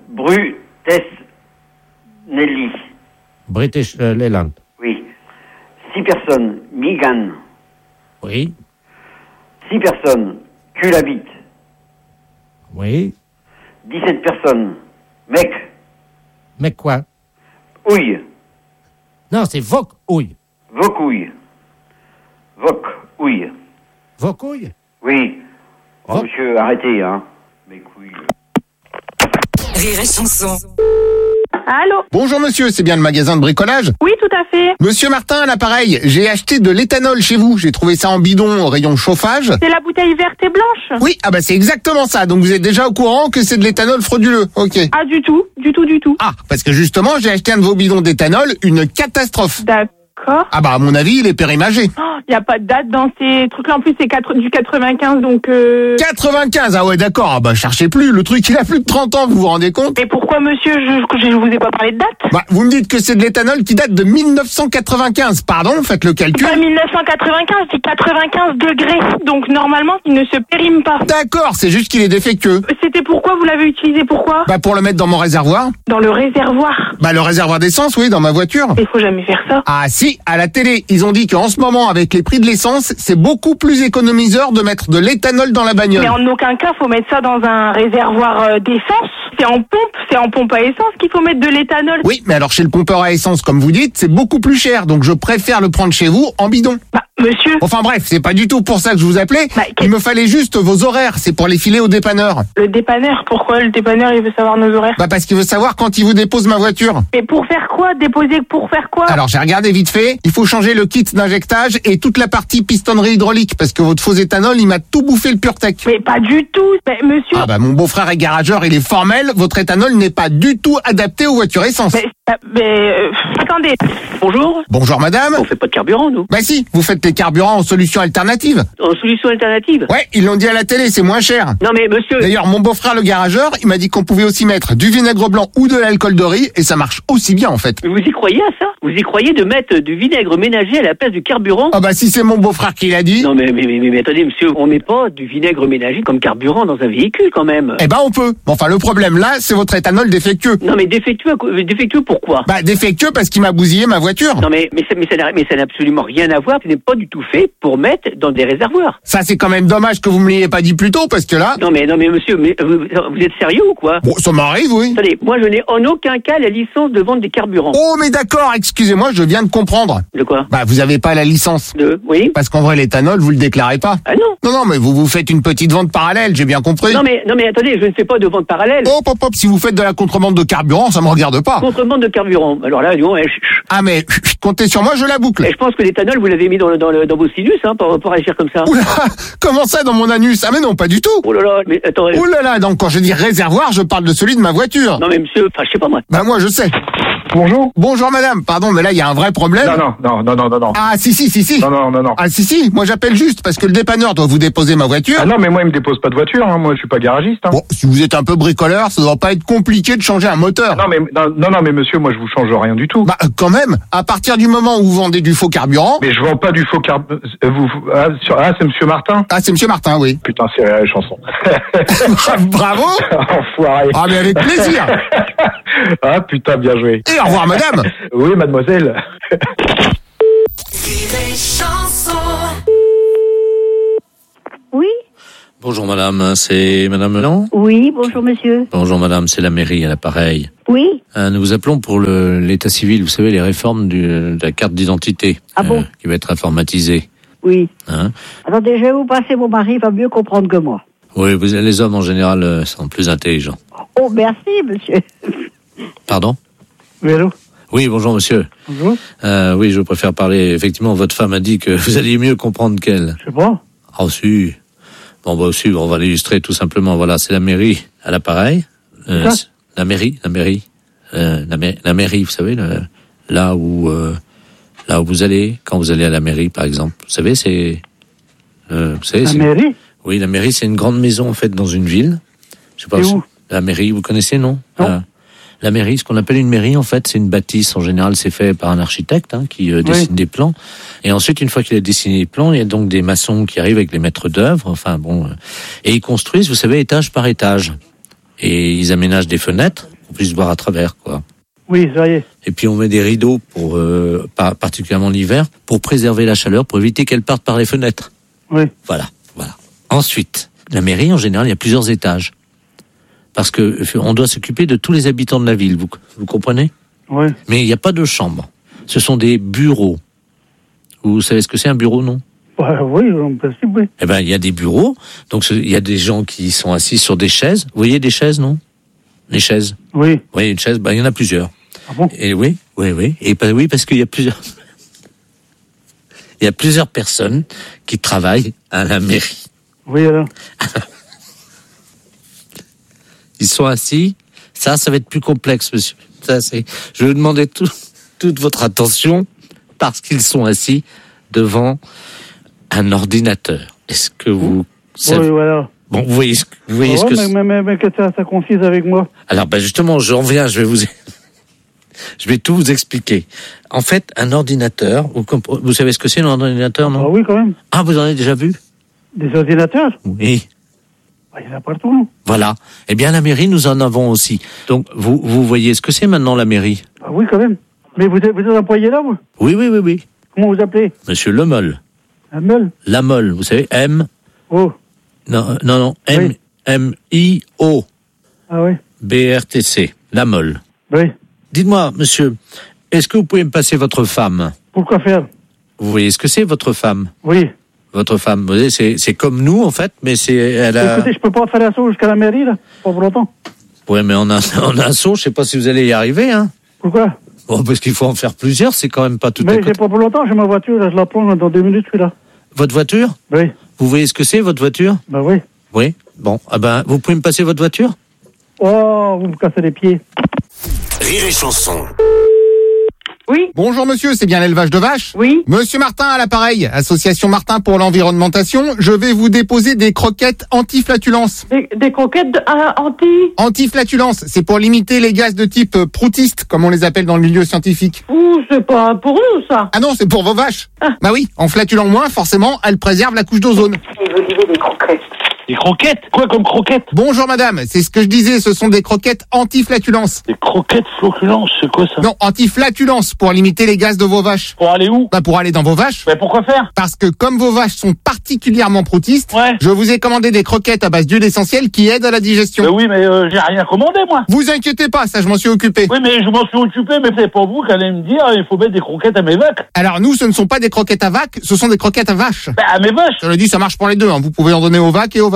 Nelly. British Leyland. Oui. 6 personnes. Migan. Oui. 6 personnes. Culabit. Oui. 17 personnes. Mec. Mec quoi? Ouille. Non, c'est Vaucouille. Vaucouille. Vaucouille. Vaucouille? Oui. Oh, monsieur, arrêtez, hein. Mes couilles. Rire et chanson. Allô? Bonjour monsieur, c'est bien le magasin de bricolage? Oui, tout à fait. Monsieur Martin à l'appareil, j'ai acheté de l'éthanol chez vous. J'ai trouvé ça en bidon au rayon chauffage. C'est la bouteille verte et blanche? Oui, ah bah c'est exactement ça. Donc vous êtes déjà au courant que c'est de l'éthanol frauduleux. Ok. Ah, du tout. Ah, parce que justement, j'ai acheté un de vos bidons d'éthanol, une catastrophe. D'accord. Ah bah à mon avis, il est périmagé. Il n'y a pas de date dans ces trucs-là. En plus, c'est du 95, donc... 95, ah ouais, d'accord. Ah bah cherchez plus. Le truc, il a plus de 30 ans, vous vous rendez compte? Mais pourquoi, monsieur, je vous ai pas parlé de date? Bah, vous me dites que c'est de l'éthanol qui date de 1995. Pardon, faites le calcul. Pas 1995, c'est 95 degrés. Donc, normalement, il ne se périme pas. D'accord, c'est juste qu'il est défectueux. C'était pourquoi vous l'avez utilisé? Pourquoi? Bah, pour le mettre dans mon réservoir. Dans le réservoir? Bah, le réservoir d'essence, oui, dans ma voiture. Il faut jamais faire ça. Ah si, à la télé, ils ont dit qu'en ce moment, avec les prix de l'essence, c'est beaucoup plus économiseur de mettre de l'éthanol dans la bagnole. Mais en aucun cas, faut mettre ça dans un réservoir d'essence. C'est en pompe à essence qu'il faut mettre de l'éthanol. Oui, mais alors chez le pompeur à essence, comme vous dites, c'est beaucoup plus cher, donc je préfère le prendre chez vous en bidon. Bah, monsieur... Enfin bref, c'est pas du tout pour ça que je vous appelais. Bah, il me fallait juste vos horaires, c'est pour les filer au dépanneur. Le dépanneur? Pourquoi le dépanneur, il veut savoir nos horaires? Bah parce qu'il veut savoir quand il vous dépose ma voiture. Mais pour faire quoi? Déposer pour faire quoi? Alors j'ai regardé vite fait, il faut changer le kit d'injectage et toute la partie pistonnerie hydraulique, parce que votre faux éthanol, il m'a tout bouffé le PureTech. Mais pas du tout, mais monsieur... Ah bah mon beau-frère est garageur, il est formel, votre éthanol n'est pas du tout adapté aux voitures essence. Attendez, bonjour. Bonjour madame. On fait pas de carburant, nous. Bah si, vous faites les carburants en solution alternative. En solution alternative? Ouais, ils l'ont dit à la télé, c'est moins cher. Non mais monsieur... D'ailleurs, mon beau-frère le garageur, il m'a dit qu'on pouvait aussi mettre du vinaigre blanc ou de l'alcool de riz, et ça marche aussi bien en fait. Mais vous y croyez à ça? Vous y croyez de mettre du vinaigre ménager à la place du carburant? Ah bah si c'est mon beau-frère qui l'a dit... Non mais attendez monsieur, on met pas du vinaigre ménager comme carburant dans un véhicule quand même. Eh ben on peut. Enfin le problème là, c'est votre éthanol défectueux. Non mais défectueux pourquoi? Bah défectueux parce qu'il m'a bousillé ma voiture. Non mais ça n'a absolument rien à voir, ce n'est pas du tout fait pour mettre dans des réservoirs. Ça c'est quand même dommage que vous me l'ayez pas dit plus tôt parce que là... Non mais monsieur, vous êtes sérieux ou quoi? Bon, ça m'arrive, oui. Attendez, moi je n'ai en aucun cas la licence de vente des carburants. Oh mais d'accord, excusez-moi, je viens de comprendre. De quoi? Bah vous avez pas la licence. Oui. Parce qu'en vrai l'éthanol, vous le déclarez pas. Ah non. Non, mais vous faites une petite vente parallèle, j'ai bien compris. Non mais attendez, je ne fais pas de vente parallèle. Oh pop, si vous faites de la contrebande de carburant, ça me regarde pas. Contrebande de carburant. Alors là, non, Ah mais comptez sur moi, je la boucle. Et je pense que l'éthanol, vous l'avez mis dans vos sinus, hein, pour agir comme ça. Oula, comment ça dans mon anus? Ah mais non, pas du tout. Oh là là, mais attendez. Oh là là, donc quand je dis réservoir, je parle de celui de ma voiture. Non mais monsieur, enfin je sais pas moi. Bah moi je sais. Bonjour. Bonjour madame, pardon, mais là il y a un vrai problème. Non. Ah si. Non. Ah si, moi j'appelle juste parce que le dépanneur doit vous déposer ma voiture. Ah non, mais moi il me dépose pas de voiture, hein. Moi je suis pas garagiste. Hein. Bon, si vous êtes un peu bricoleur, ça doit pas être compliqué de changer un moteur. Non mais monsieur, moi je vous change rien du tout. Bah quand même, à partir du moment où vous vendez du faux carburant. Mais je vends pas du faux carburant. C'est monsieur Martin. Ah c'est monsieur Martin, oui. Putain, c'est Rire et Chanson. Bravo. Enfoiré. Ah mais avec plaisir. Ah putain, bien joué. Et au revoir madame. Oui mademoiselle. Oui. Bonjour madame, c'est madame Melan? Oui, bonjour monsieur. Bonjour madame, c'est la mairie à l'appareil. Oui. Nous vous appelons pour l'état civil, vous savez, les réformes de la carte d'identité. Ah bon? Qui va être informatisée. Oui. Hein? Attendez, je vais vous passer mon mari, il va mieux comprendre que moi. Oui, les hommes en général sont plus intelligents. Oh, merci monsieur. Pardon? Oui, allô? Oui, bonjour monsieur. Bonjour. Oui, je préfère parler. Effectivement, votre femme a dit que vous alliez mieux comprendre qu'elle. Je sais pas. Ah si. Bon, bah aussi, on va l'illustrer tout simplement. Voilà, c'est la mairie à l'appareil. La mairie. La mairie, vous savez, là où vous allez, quand vous allez à la mairie, par exemple. Vous savez, mairie? Oui, la mairie, c'est une grande maison, en fait, dans une ville. Je sais pas. où? La mairie, vous connaissez, non? Non. La mairie, ce qu'on appelle une mairie, en fait, c'est une bâtisse. En général, c'est fait par un architecte qui dessine des plans. Et ensuite, une fois qu'il a dessiné les plans, il y a donc des maçons qui arrivent avec les maîtres d'œuvre. Enfin bon, et ils construisent, vous savez, étage par étage. Et ils aménagent des fenêtres pour qu'on puisse voir à travers, quoi. Oui, ça y est. Et puis on met des rideaux pour, particulièrement l'hiver, pour préserver la chaleur, pour éviter qu'elle parte par les fenêtres. Oui. Voilà. Ensuite, la mairie, en général, il y a plusieurs étages. Parce que on doit s'occuper de tous les habitants de la ville, vous comprenez? Oui. Mais il n'y a pas de chambre. Ce sont des bureaux. Vous savez ce que c'est un bureau, non? Oui, en principe, oui. Eh ben, il y a des bureaux. Donc, il y a des gens qui sont assis sur des chaises. Vous voyez des chaises, non? Les chaises. Oui. Oui, une chaise, il y en a plusieurs. Ah bon? Et oui. Et oui, parce qu'il y a plusieurs. Il y a plusieurs personnes qui travaillent à la mairie. Oui, alors. Ils sont assis. Ça va être plus complexe, monsieur. Je vais vous demander toute votre attention parce qu'ils sont assis devant un ordinateur. Est-ce que vous savez... Oui, voilà. Bon, vous voyez ce que... Mais que ça confise avec moi. Alors, justement, j'en viens, je vais tout vous expliquer. En fait, un ordinateur, vous savez ce que c'est un ordinateur, non? Ah oui, quand même. Ah, vous en avez déjà vu? Des ordinateurs? Oui. Il y en a partout, non? Voilà. Eh bien, la mairie, nous en avons aussi. Donc, vous voyez ce que c'est maintenant, la mairie? Ah oui, quand même. Mais vous êtes employé là, vous? Oui. Comment vous appelez? Monsieur Lemolle. Lemolle? Lamolle, vous savez, M... Oh. Non, Oui. M-I-O. Ah oui. B-R-T-C. Lamolle. Oui. Dites-moi, monsieur, est-ce que vous pouvez me passer votre femme? Pourquoi faire? Vous voyez ce que c'est, votre femme? Oui. Votre femme, vous voyez, c'est comme nous, en fait, mais elle a... Écoutez, je peux pas faire la sauce jusqu'à la mairie, là, pas pour longtemps. Oui, mais on a un saut, je sais pas si vous allez y arriver, hein. Pourquoi? Bon, parce qu'il faut en faire plusieurs, c'est quand même pas tout à Mais côté. j'ai pas pour longtemps, j'ai ma voiture, là, je la prends dans 2 minutes, celui-là. Votre voiture? Oui. Vous voyez ce que c'est, votre voiture? Ben oui. Oui. Bon, vous pouvez me passer votre voiture? Oh, vous me cassez les pieds. Rire et Chanson. Oui. Bonjour monsieur, c'est bien l'élevage de vaches? Oui. Monsieur Martin à l'appareil, association Martin pour l'environnementation. Je vais vous déposer des croquettes anti-flatulence. Des croquettes Anti-flatulence, c'est pour limiter les gaz de type proutiste, comme on les appelle dans le milieu scientifique. Ouh, c'est pas pour nous, ça. Ah non, c'est pour vos vaches. Bah oui, en flatulant moins, forcément, elles préservent la couche d'ozone. Et vous disiez des croquettes. Des croquettes? Quoi comme croquettes? Bonjour madame, c'est ce que je disais, ce sont des croquettes anti-flatulence. Des croquettes flatulences, c'est quoi ça? Non, anti-flatulence, pour limiter les gaz de vos vaches. Pour aller où? Bah pour aller dans vos vaches. Mais pourquoi faire? Parce que comme vos vaches sont particulièrement proutistes, je vous ai commandé des croquettes à base d'huile essentielle qui aident à la digestion. Mais oui, mais j'ai rien commandé, moi. Vous inquiétez pas, ça je m'en suis occupé. Oui, mais je m'en suis occupé, mais c'est pas vous qui allez me dire il faut mettre des croquettes à mes vaches. Alors nous, ce ne sont pas des croquettes à vaches, ce sont des croquettes à vaches. Bah, à mes vaches. Je le dis, ça marche pour les deux, hein. Vous pouvez en donner aux vaches et aux vaches.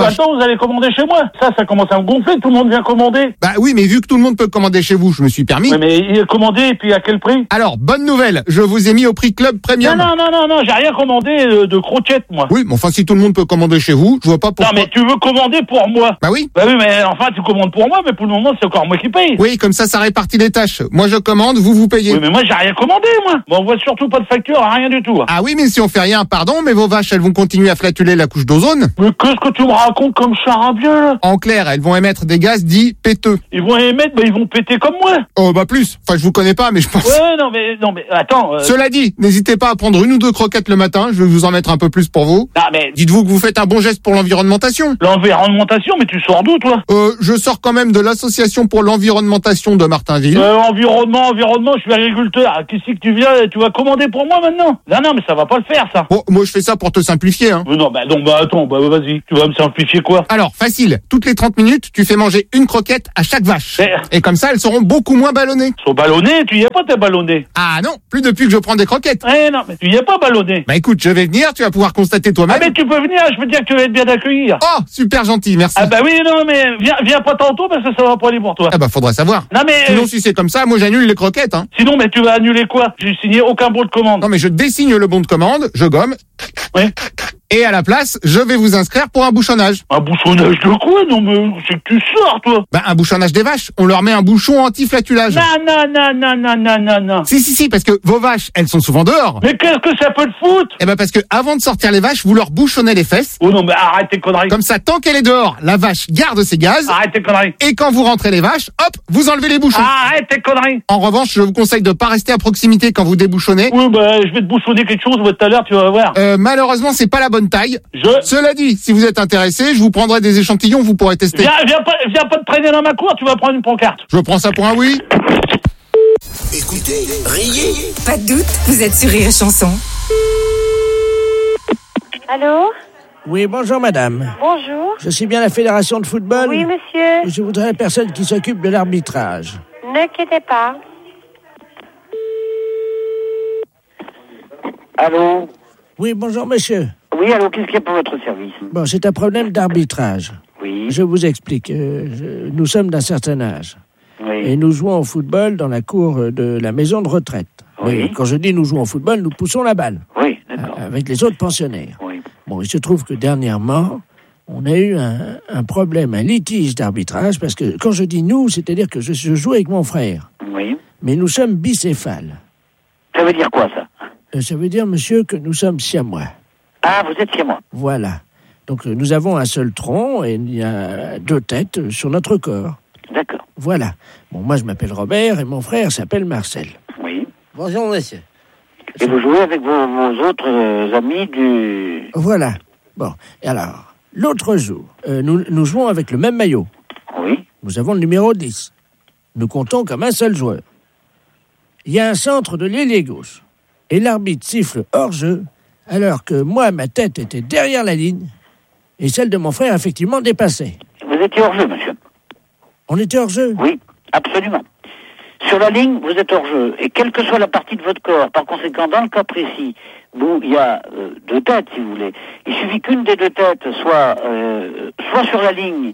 maintenant, vous allez commander chez moi. Ça commence à me gonfler, tout le monde vient commander. Bah oui, mais vu que tout le monde peut commander chez vous, je me suis permis. Oui, mais il est commandé, et puis à quel prix? Alors, bonne nouvelle, je vous ai mis au prix Club Premium. Non, j'ai rien commandé de croquettes, moi. Oui, mais enfin, si tout le monde peut commander chez vous, je vois pas pourquoi. Non, mais tu veux commander pour moi? Bah oui. Bah oui, mais enfin, tu commandes pour moi, mais pour le moment, c'est encore moi qui paye. Oui, comme ça répartit les tâches. Moi, je commande, vous payez. Oui, mais moi, j'ai rien commandé, moi. Bon, on voit surtout pas de facture, rien du tout. Ah oui, mais si on fait rien, pardon, mais vos vaches, elles vont continuer à flatuler la couche d'ozone. Mais qu'est-ce que tu me racontes comme charabia, là? En clair, elles vont émettre des gaz dits péteux. Ils vont émettre, ils vont péter comme moi. Oh, bah plus. Enfin, je vous connais pas, mais je pense. Ouais, non, mais, attends. Cela dit, n'hésitez pas à prendre 1 ou 2 croquettes le matin, je vais vous en mettre un peu plus pour vous. Ah, mais. Dites-vous que vous faites un bon geste pour l'environnementation. L'environnementation, mais tu sors d'où, toi? Je sors quand même de l'association pour l'environnementation de Martinville. Environnement, je suis agriculteur. Qui c'est que tu viens, tu vas commander pour moi maintenant? Non, mais ça va pas le faire, ça. Bon, moi je fais ça pour te simplifier, hein. Non, attends, vas-y, tu vas me simplifier quoi? Alors, facile, toutes les 30 minutes, tu fais manger une croquette à chaque vache. Et comme ça, elles seront beaucoup moins ballonnées. Sont ballonnées? Tu y es pas, t'es ballonné. Ah non, plus depuis que je prends des croquettes. Non, mais tu y es pas ballonné. Bah écoute, je vais venir, tu vas pouvoir constater toi-même. Ah mais tu peux venir, je peux te dire que tu vas être bien accueillir. Oh, super gentil, merci. Ah bah oui, non, mais viens pas tantôt parce que ça va pas aller pour toi. Ah bah faudra savoir. Non mais... Sinon, si c'est comme ça, moi j'annule les croquettes, hein. Sinon, mais tu vas annuler quoi? J'ai signé aucun bon de commande. Non mais je dessigne le bon de commande, je gomme. Oui. Et à la place, je vais vous inscrire pour un bouchonnage. Un bouchonnage de quoi? Non mais c'est que tu sors, toi. Bah un bouchonnage des vaches, on leur met un bouchon anti-flatulage. Non. Si, parce que vos vaches, elles sont souvent dehors. Mais qu'est-ce que ça peut te foutre? Eh ben parce que avant de sortir les vaches, vous leur bouchonnez les fesses. Oh non mais arrête tes conneries. Comme ça, tant qu'elle est dehors, la vache garde ses gaz. Arrête tes conneries. Et quand vous rentrez les vaches, hop, vous enlevez les bouchons. Arrête tes conneries. En revanche, je vous conseille de pas rester à proximité quand vous débouchonnez. Oui, bah je vais te bouchonner quelque chose tout à l'heure, tu vas voir. Malheureusement, c'est pas la bonne taille. Cela dit, si vous êtes intéressé, je vous prendrai des échantillons, vous pourrez tester. Viens pas te traîner dans ma cour, tu vas prendre une pancarte. Je prends ça pour un oui. Écoutez, riez. Pas de doute, vous êtes sur Rire et Chanson. Allô? Oui, bonjour madame. Bonjour. Je suis bien la fédération de football. Oui, monsieur. Je voudrais la personne qui s'occupe de l'arbitrage. Ne quittez pas. Allô? Oui, bonjour monsieur. Oui, allô, qu'est-ce qu'il y a pour votre service? Bon, c'est un problème d'arbitrage. Oui. Je vous explique. Nous sommes d'un certain âge. Oui. Et nous jouons au football dans la cour de la maison de retraite. Oui. Et quand je dis nous jouons au football, nous poussons la balle. Oui, d'accord. Avec les autres pensionnaires. Oui. Bon, il se trouve que dernièrement, on a eu un problème, un litige d'arbitrage, parce que quand je dis nous, c'est-à-dire que je joue avec mon frère. Oui. Mais nous sommes bicéphales. Ça veut dire quoi, ça? Ça veut dire, monsieur, que nous sommes siamois. Ah, vous êtes chez moi. Voilà. Donc nous avons un seul tronc et il y a 2 têtes sur notre corps. D'accord. Voilà. Bon, moi je m'appelle Robert et mon frère s'appelle Marcel. Oui. Bonjour, monsieur. Et vous jouez avec vos autres amis du... Voilà. Bon, et alors, l'autre jour, nous jouons avec le même maillot. Oui. Nous avons le numéro 10. Nous comptons comme un seul joueur. Il y a un centre de l'ailier gauche. Et l'arbitre siffle hors-jeu, alors que moi, ma tête était derrière la ligne, et celle de mon frère, effectivement, dépassait. Vous étiez hors-jeu, monsieur? On était hors-jeu? Oui, absolument. Sur la ligne, vous êtes hors-jeu. Et quelle que soit la partie de votre corps, par conséquent, dans le cas précis, où il y a 2 têtes, si vous voulez, il suffit qu'une des 2 têtes soit sur la ligne,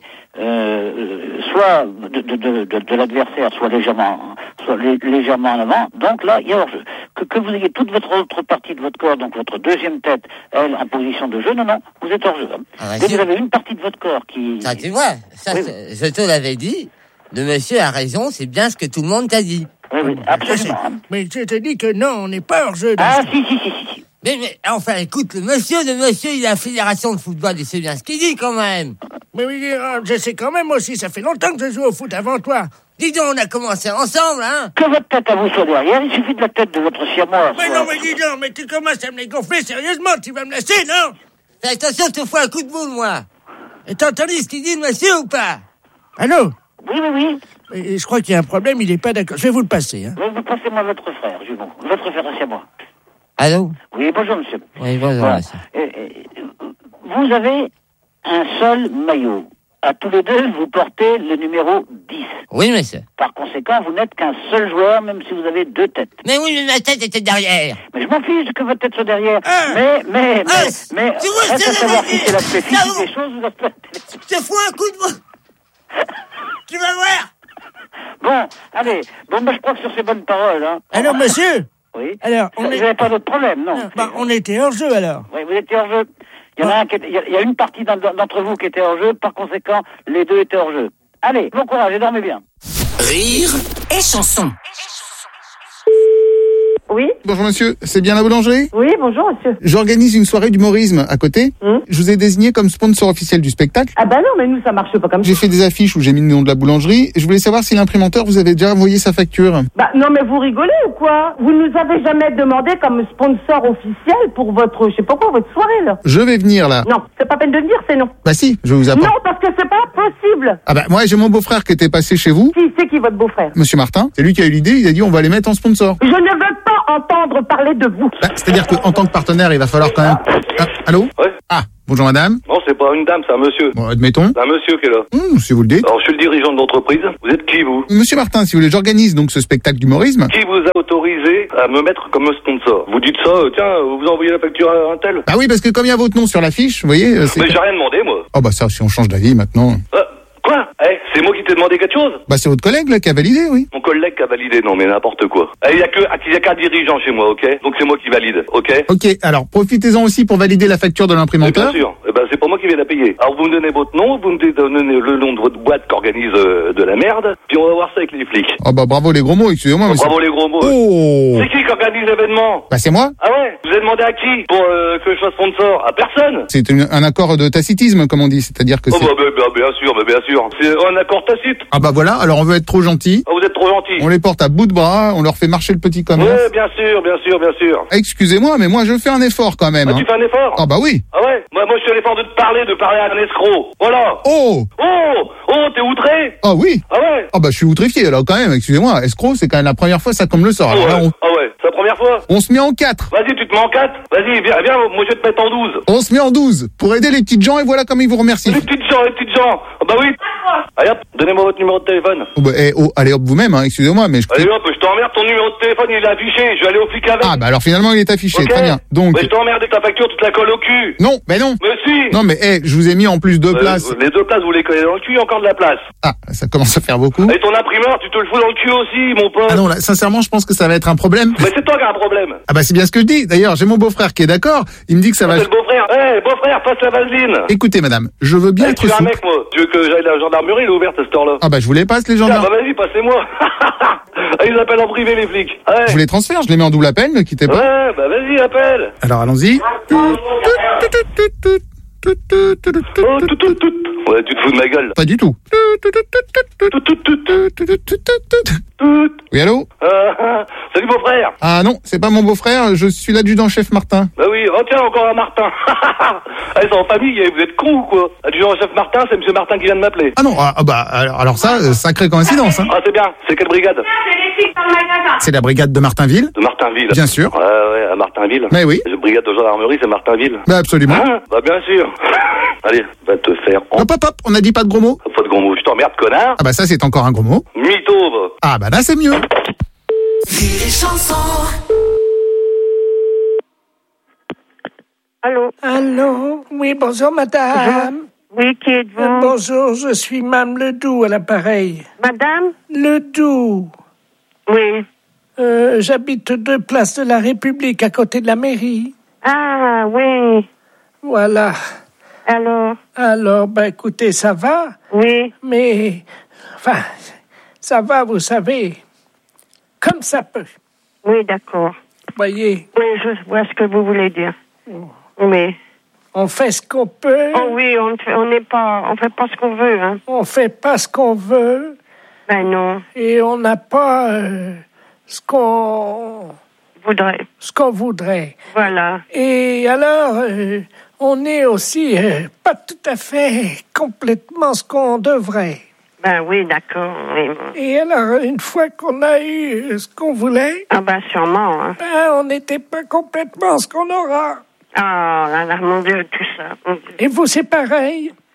soit de l'adversaire, soit légèrement en avant. Donc là, il y a hors-jeu. Que vous ayez toute votre autre partie de votre corps, donc votre deuxième tête, elle, en position de jeu, non, vous êtes hors-jeu. Dès que vous avez une partie de votre corps qui... Ça, tu vois, ça, oui. Je te l'avais dit, le monsieur a raison, c'est bien ce que tout le monde t'a dit. Oui, absolument. Mais je te dis que non, on n'est pas hors-jeu. Ah, si. Mais enfin, écoute, le monsieur, il a la fédération de football, il sait bien ce qu'il dit, quand même. Mais oui, je sais quand même aussi, ça fait longtemps que je joue au foot avant toi. Dis donc, on a commencé ensemble, hein. Que votre tête à vous soit derrière, il suffit de la tête de votre siamois. Mais non, mais dis donc, mais tu commences à me les gonfler sérieusement, tu vas me laisser, non? Fais attention, je te fous un coup de boule, moi. Et t'as entendu ce qu'il dit, le monsieur, ou pas? Allô? Oui. Et je crois qu'il y a un problème, il est pas d'accord. Je vais vous le passer, hein. Vous passez-moi votre frère, Jumon. Votre frère à siamois. Allô? Oui, bonjour, monsieur. Oui, bonjour, voilà. monsieur. Vous avez un seul maillot. À tous les deux, vous portez le numéro 10. Oui, monsieur. Par conséquent, vous n'êtes qu'un seul joueur, même si vous avez 2 têtes. Mais oui, mais ma tête était derrière. Mais je m'en fiche que votre tête soit derrière. Mais, reste à savoir si c'est l'aspect physique des choses ou l'aspect... Je te fous un coup de bout. Tu vas voir. Bon, allez. Bon, je crois que sur ces bonnes paroles, hein. Alors, monsieur. Oui. Alors, vous n'avez pas d'autre problème, non? On était hors jeu, alors. Oui, vous étiez hors jeu. Il y a une partie d'entre vous qui était hors jeu, par conséquent, les deux étaient hors jeu. Allez, bon courage et dormez bien. Rire et chanson. Oui. Bonjour monsieur, c'est bien la boulangerie? Oui, bonjour monsieur. J'organise une soirée d'humorisme à côté. Je vous ai désigné comme sponsor officiel du spectacle. Ah bah non, mais nous ça marche pas comme ça. J'ai fait des affiches où j'ai mis le nom de la boulangerie. Je voulais savoir si l'imprimanteur vous avait déjà envoyé sa facture. Bah non, mais vous rigolez ou quoi? Vous nous avez jamais demandé comme sponsor officiel pour votre, je sais pas quoi, votre soirée là. Je vais venir là. Non, c'est pas peine de venir, c'est non. Bah si, je vous apporte. Non, parce que c'est pas possible. Ah bah moi j'ai mon beau-frère qui était passé chez vous. C'est qui votre beau-frère? Monsieur Martin, c'est lui qui a eu l'idée, il a dit on va les mettre en sponsor. Je ne veux pas entendre parler de vous. Bah, c'est-à-dire qu'en tant que partenaire, il va falloir quand même... Ah, allô? Ouais. Ah, bonjour madame. Non, c'est pas une dame, c'est un monsieur. Bon, admettons. C'est un monsieur qui est là. Si vous le dites. Alors, je suis le dirigeant de l'entreprise. Vous êtes qui, vous? Monsieur Martin, si vous voulez, j'organise donc ce spectacle d'humorisme. Qui vous a autorisé à me mettre comme sponsor? Vous dites ça, tiens, vous envoyez la facture à un tel? Bah oui, parce que comme il y a votre nom sur l'affiche, vous voyez... Mais j'ai rien demandé, moi. Oh bah ça, si on change d'avis maintenant... Quoi? C'est moi qui t'ai demandé quelque chose? Bah c'est votre collègue là qui a validé, oui. Mon collègue qui a validé, non mais n'importe quoi. Il y a qu'un dirigeant chez moi, ok? Donc c'est moi qui valide, ok? Ok, alors profitez-en aussi pour valider la facture de l'imprimanteur. Bien sûr, c'est pas moi qui vais la payer. Alors vous me donnez votre nom, vous me donnez le nom de votre boîte qui organise de la merde, puis on va voir ça avec les flics. Oh bah bravo les gros mots, excusez-moi. Mais bravo les gros mots. Oh. C'est qui organise l'événement? Bah c'est moi. Ah ouais? Vous avez demandé à qui pour que je sois sponsor? À personne. C'est un accord de tacitisme comme on dit, c'est-à-dire que c'est... bien sûr. C'est un accord tacite. Ah bah voilà, alors on veut être trop gentil. Ah, vous êtes trop gentil. On les porte à bout de bras, on leur fait marcher le petit commerce. Ouais, bien sûr. Excusez-moi, mais moi je fais un effort quand même. Ah, tu fais un effort? Ah bah oui. Ah ouais? Moi je fais l'effort de parler à un escroc. Voilà. Oh, t'es outré? Ah oui. Ah ouais? Ah bah je suis outrifié alors quand même, excusez-moi. Escroc, c'est quand même la première fois ça comme le sort. Alors, Ah ouais, c'est la première fois? On se met en 4. Vas-y, tu te mets en 4. Vas-y, viens, moi je vais te mettre en 12. On se met en 12 pour aider les petites gens et voilà comme ils vous remercient. Les petites gens. Ah bah oui. Allez hop, donnez-moi votre numéro de téléphone. Oh bah, allez hop vous-même, hein, excusez-moi, mais Allez hop, je t'emmerde, ton numéro de téléphone il est affiché, je vais aller au flic avec. Ah bah alors finalement il est affiché, okay. Très bien. Donc. Mais je t'emmerde ta facture, toute la colle au cul. Non, mais non. Mais si. Non mais je vous ai mis en plus 2 places. Les 2 places, vous les collez dans le cul, encore de la place. Ah, ça commence à faire beaucoup. Et ton imprimeur, tu te le fous dans le cul aussi, mon pote. Ah non, là, sincèrement, je pense que ça va être un problème. Mais c'est toi qui as un problème. Ah bah c'est bien ce que je dis. D'ailleurs, j'ai mon beau-frère qui est d'accord. Il me dit que ça va... C'est le beau-frère. Beau-frère, passe la vaseline. Écoutez, madame, je veux bien être tu es un souple. mec, moi. Tu veux que j'aille à la gendarmerie, il est ouverte à cette heure-là. Ah bah je vous les passe, les gendarmes. Ah bah vas-y, passez-moi. Ils appellent en privé, les flics. Ouais. Je vous les transfère, je les mets en double appel, ne quittez pas. Ouais, bah vas-y, appelle. Alors allons-y. Ouais, tu te fous de ma gueule. Pas du tout. Oui, allô? Salut, beau-frère. Ah non, c'est pas mon beau-frère, je suis l'adjudant-chef Martin. Bah oui, tiens, encore un Martin. Allez, c'est en famille, vous êtes con ou quoi? Adjudant-chef Martin, c'est monsieur Martin qui vient de m'appeler. Ah non, bah alors ça, sacrée coïncidence. Hein. Ah, c'est bien, c'est quelle brigade? C'est la brigade de Martinville. De Martinville. Bien sûr. Ouais, à Martinville. Mais oui. La brigade de gendarmerie, c'est Martinville. Bah absolument. Bah bien sûr. Allez, va te faire... Hop, on a dit pas de gros mots. Pas de gros mots, je t'emmerde, connard. Ah bah ça, c'est encore un gros mot. Mytho, va. Ah bah là, c'est mieux. Allô? Oui, bonjour, madame. Oui, qui êtes-vous? Bonjour, je suis Mme Ledoux à l'appareil. Madame? Ledoux. Oui. J'habite 2 places de la République, à côté de la mairie. Ah, oui. Voilà. Alors, écoutez, ça va? Oui. Mais, enfin, ça va, vous savez, comme ça peut. Oui, d'accord. Voyez? Oui, je vois ce que vous voulez dire. Oui. On fait ce qu'on peut. Oh oui, on fait pas ce qu'on veut, hein. On fait pas ce qu'on veut. Ben non. Et on n'a pas ce qu'on voudrait. Voilà. Et alors, on est aussi pas tout à fait complètement ce qu'on devrait. Ben oui, d'accord. Oui. Et alors, une fois qu'on a eu ce qu'on voulait... Ah ben sûrement, hein. On n'était pas complètement ce qu'on aura. Ah là là, mon Dieu, tout ça. Et vous, c'est pareil?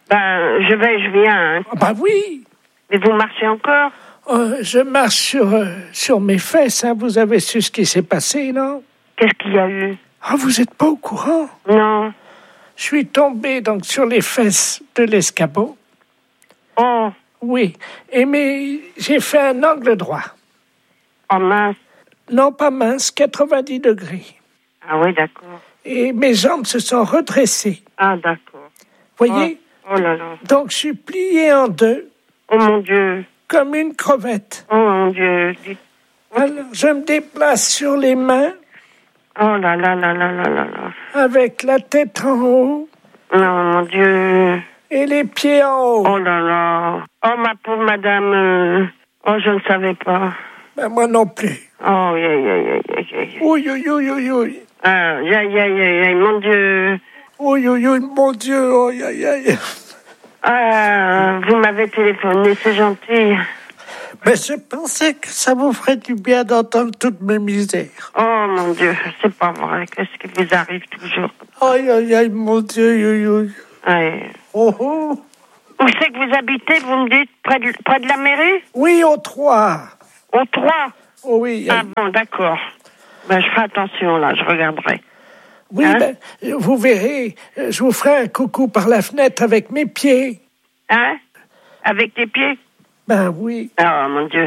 Ben, je viens. Hein. Bah oui. Mais vous marchez encore? Je marche sur mes fesses, hein. Vous avez su ce qui s'est passé, non? Qu'est-ce qu'il y a eu? Ah, vous êtes pas au courant? Non. Je suis tombé donc sur les fesses de l'escabeau. Oh. Oui. Mais j'ai fait un angle droit. Oh mince. Non, pas mince, 90 degrés. Ah oui, d'accord. Et mes jambes se sont redressées. Ah, d'accord. Voyez? Oh là là. Donc, je suis plié en deux. Oh mon Dieu. Comme une crevette. Oh mon Dieu. Alors, je me déplace sur les mains. Oh là là là là là là là. Avec la tête en haut. Oh mon Dieu. Et les pieds en haut. Oh là là. Oh ma pauvre madame. Oh, je ne savais pas. Ben, moi non plus. Oh, oui. Oui, oui, oui, oui, oui. Ah, aïe, mon Dieu. Oui, oui, oui, mon Dieu, oh, aïe, aïe. Ah, vous m'avez téléphoné, c'est gentil. Mais je pensais que ça vous ferait du bien d'entendre toutes mes misères. Oh, mon Dieu, c'est pas vrai. Qu'est-ce qui vous arrive toujours? Aïe, aïe, aïe, mon Dieu, aïe, aïe. Aïe. Oh, oh. Où c'est que vous habitez, vous me dites? Près de la mairie? Oui, au 3. Au 3? Oh, oui. Ah bon, d'accord. Ben, je ferai attention, là, je regarderai. Oui, hein? Ben, vous verrez, je vous ferai un coucou par la fenêtre avec mes pieds. Hein? Avec tes pieds? Ben oui. Oh, mon Dieu.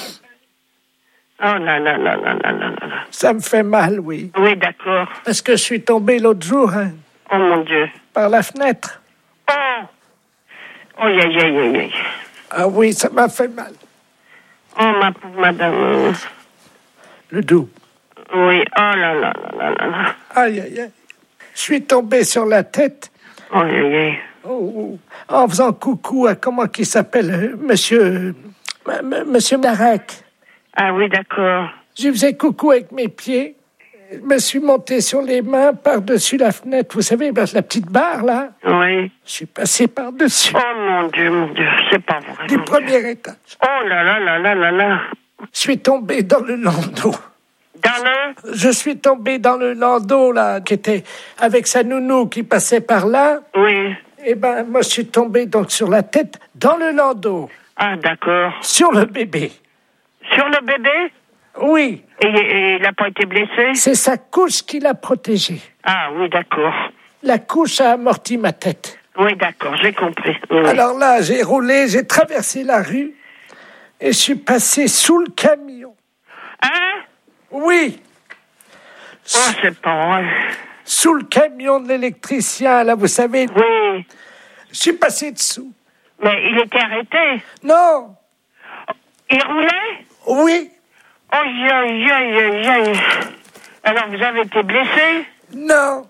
Oh là là là là là là là. Ça me fait mal, oui. Oui, d'accord. Parce que je suis tombé l'autre jour, hein. Oh, mon Dieu. Par la fenêtre. Oh! Oh, aïe. Ah oui, ça m'a fait mal. Oh, ma pauvre madame. Le dos. Oui, oh là là là là là. Aïe, aïe, aïe. Je suis tombé sur la tête. Oh, aïe. Oh, en faisant coucou à comment qu'il s'appelle, monsieur Narek. Ah oui, d'accord. Je faisais coucou avec mes pieds. Je me suis monté sur les mains par-dessus la fenêtre. Vous savez, la petite barre, là. Oui. Je suis passé par-dessus. Oh, mon Dieu, c'est pas vrai. Du premier étage. Oh là là là là là là. Je suis tombé dans le landau. Je suis tombé dans le landau, là, qui était avec sa nounou qui passait par là. Oui. Eh ben, moi, je suis tombé donc sur la tête dans le landau. Ah, d'accord. Sur le bébé. Sur le bébé? Oui. Et il n'a pas été blessé? C'est sa couche qui l'a protégé. Ah, oui, d'accord. La couche a amorti ma tête. Oui, d'accord, j'ai compris. Oui. Alors là, j'ai roulé, j'ai traversé la rue et je suis passé sous le camion. Hein? Oui. Oh, c'est pas vrai. Sous le camion de l'électricien, là, vous savez. Oui. Je suis passé dessous. Mais il était arrêté? Non. Il roulait? Oui. Oh, aïe. Alors, vous avez été blessé? Non.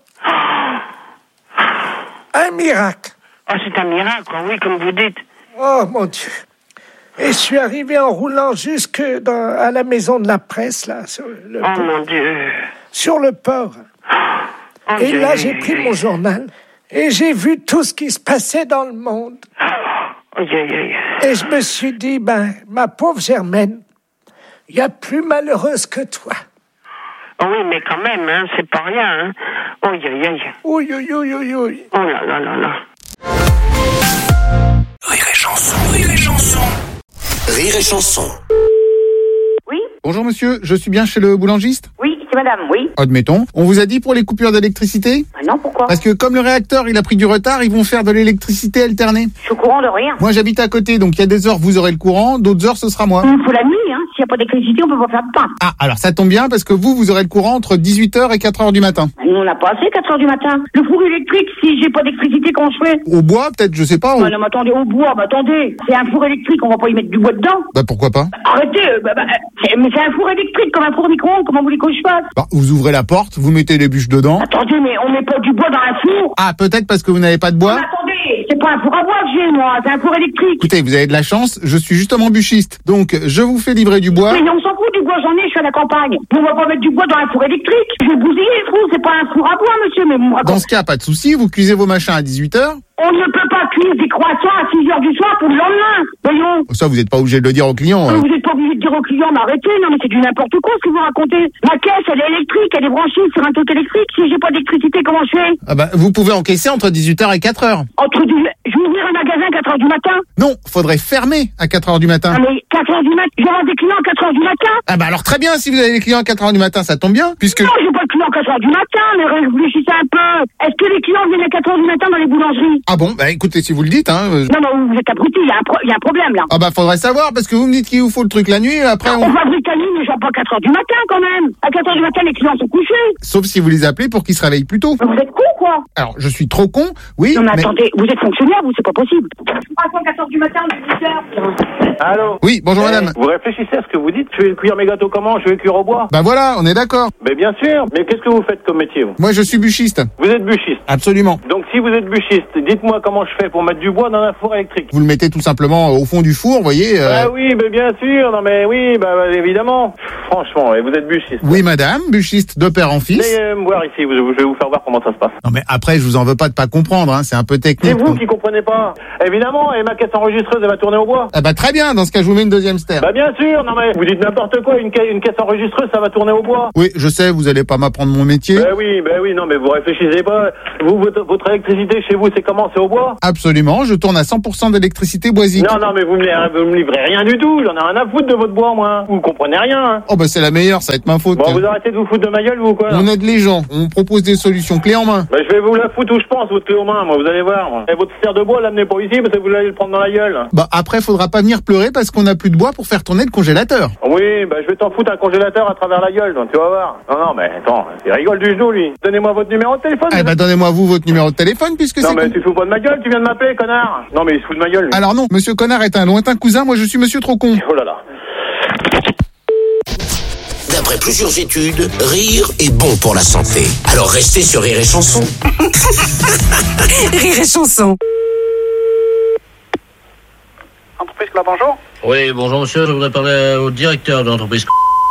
Un miracle. Oh, c'est un miracle, oui, comme vous dites. Oh, mon Dieu. Et je suis arrivé en roulant jusque à la maison de la presse, là. Sur le port. Mon Dieu. Sur le port. Oh, et là, j'ai pris mon journal et j'ai vu tout ce qui se passait dans le monde. Et je me suis dit, ma pauvre Germaine, il y a plus malheureuse que toi. Oh oui, mais quand même, hein, c'est pas rien. Hein. Oui. Oh là là là là. Rire et chanson. Rire et chanson. Oui. Bonjour monsieur, je suis bien chez le boulangiste? Oui, c'est madame, oui. Admettons. On vous a dit pour les coupures d'électricité? Non, pourquoi? Parce que comme le réacteur il a pris du retard, ils vont faire de l'électricité alternée. Je suis au courant de rien. Moi j'habite à côté, donc il y a des heures vous aurez le courant, d'autres heures ce sera moi. Il faut la nuit, hein. S'il n'y a pas d'électricité, on peut pas faire de pain. Ah, alors ça tombe bien parce que vous aurez le courant entre 18h et 4h du matin. Nous on n'a pas assez 4h du matin. Le four électrique, si j'ai pas d'électricité, comment je fais? Au bois peut-être, je sais pas. Non mais attendez, au bois, attendez. C'est un four électrique, on va pas y mettre du bois dedans. Pourquoi pas? Arrêtez, mais c'est un four électrique comme un four micro-ondes, comment vous voulez que je fasse? Vous ouvrez la porte, vous mettez les bûches dedans. Attendez, mais on met pas du bois dans un four. Ah, peut-être parce que vous n'avez pas de bois. Mais attendez, c'est pas un four à bois que j'ai, moi, c'est un four électrique. Écoutez, vous avez de la chance, je suis justement bûchiste. Donc, je vous fais livrer du bois. Mais on s'en fout du bois, j'en ai, je suis à la campagne. On va pas mettre du bois dans un four électrique. Je vais bousiller le four, c'est pas un four à bois, monsieur, mais moi... Dans ce cas, pas de souci, vous cuisez vos machins à 18h. On ne peut pas cuire des croissants à 6h du soir pour le lendemain. Voyons. Ça, vous n'êtes pas obligé de le dire aux clients. Vous n'êtes pas obligé de dire aux clients, mais arrêtez. Non, mais c'est du n'importe quoi ce que vous racontez. Ma caisse, elle est électrique, elle est branchée sur un truc électrique. Si j'ai pas d'électricité, comment je fais? Ah bah, vous pouvez encaisser entre 18h et 4h. Je vais ouvrir un magasin à 4h du matin? Non, faudrait fermer à 4h du matin. Ah, mais 4h du matin? Je vais avoir des clients à 4h du matin? Ah bah alors très bien, si vous avez des clients à 4h du matin, ça tombe bien, puisque... Non, j'ai pas de clients à 4h du matin, mais réfléchissez un peu. Est-ce que les clients viennent à 4h du matin dans les boulangeries? Ah bon, bah écoutez, si vous le dites, hein... Non, non, vous êtes abrutis, il y a un problème, là. Ah bah faudrait savoir, parce que vous me dites qu'il vous faut le truc la nuit, après on fabrique la nuit, mais genre pas 4h du matin, quand même. À 4h du matin, les clients sont couchés. Sauf si vous les appelez pour qu'ils se réveillent plus tôt. Vous êtes con, quoi? Alors, je suis trop con, oui, non, mais attendez, vous êtes fonctionnaire, vous, c'est pas possible. À 4h du matin, 18h. Allô? Oui, bonjour madame. Vous réfléchissez à ce que vous dites? Je vais cuire mes gâteaux comment? Je vais cuire au bois? Bah voilà, on est d'accord. Mais bien sûr, mais qu'est-ce que vous faites comme métier, vous? Moi, je suis bûchiste. Vous êtes bûchiste? Absolument. Donc si vous êtes bûchiste, dites-moi comment je fais pour mettre du bois dans un four électrique. Vous le mettez tout simplement au fond du four, vous voyez. Ah oui, mais bien sûr, non mais oui, bah évidemment. Franchement, et vous êtes bûchiste. Oui madame, bûchiste de père en fils. Mais me voir ici, je vais vous faire voir comment ça se passe. Non mais après, je vous en veux pas de pas comprendre, hein, c'est un peu technique. C'est vous qui comprenez pas. Évidemment, et ma caisse enregistreuse, elle va tourner au bois. Ah bah très bien, dans ce cas, je vous mets une deuxième stère. Bah bien sûr, non mais vous dites n'importe quoi, une caisse enregistreuse, ça va tourner au bois. Oui, je sais, vous allez pas m'apprendre mon métier. Bah oui, non mais vous réfléchissez pas. Vous, votre électricité chez vous, c'est comment? C'est au bois? Absolument, je tourne à 100% d'électricité boisique. Non, mais vous me livrez rien du tout, j'en ai rien à foutre de votre bois, moi. Vous comprenez rien, hein. Oh bah c'est la meilleure, ça va être ma faute. Bon, vous arrêtez de vous foutre de ma gueule, vous, quoi. On aide les gens, on propose des solutions clés en main. Bah je vais vous la foutre où je pense, votre clé en main, moi, vous allez voir, moi. Et votre serre de bois, l'amenez pas ici, parce que vous allez le prendre dans la gueule. Bah après, faudra pas venir pleurer parce qu'on a plus de bois pour faire tourner le congélateur. Oui, bah je vais t'en foutre un congélateur à travers la gueule, donc tu vas voir. Non, mais attends, il rigole du genou, lui. Donnez-moi votre numéro de téléphone. Eh bah donnez-moi vous votre numéro de téléphone, puisque c'est... Non, mais tu fous pas de ma gueule, tu viens de m'appeler, connard. Non, mais il se fout de ma gueule, lui. Alors non, monsieur Connard est un lointain cousin, moi je suis monsieur trop con. Oh là là. D'après plusieurs études, rire est bon pour la santé. Alors restez sur Rire et Chanson. Rire et Chanson. Entreprise là, bonjour. Oui, bonjour monsieur, je voudrais parler au directeur de l'entreprise.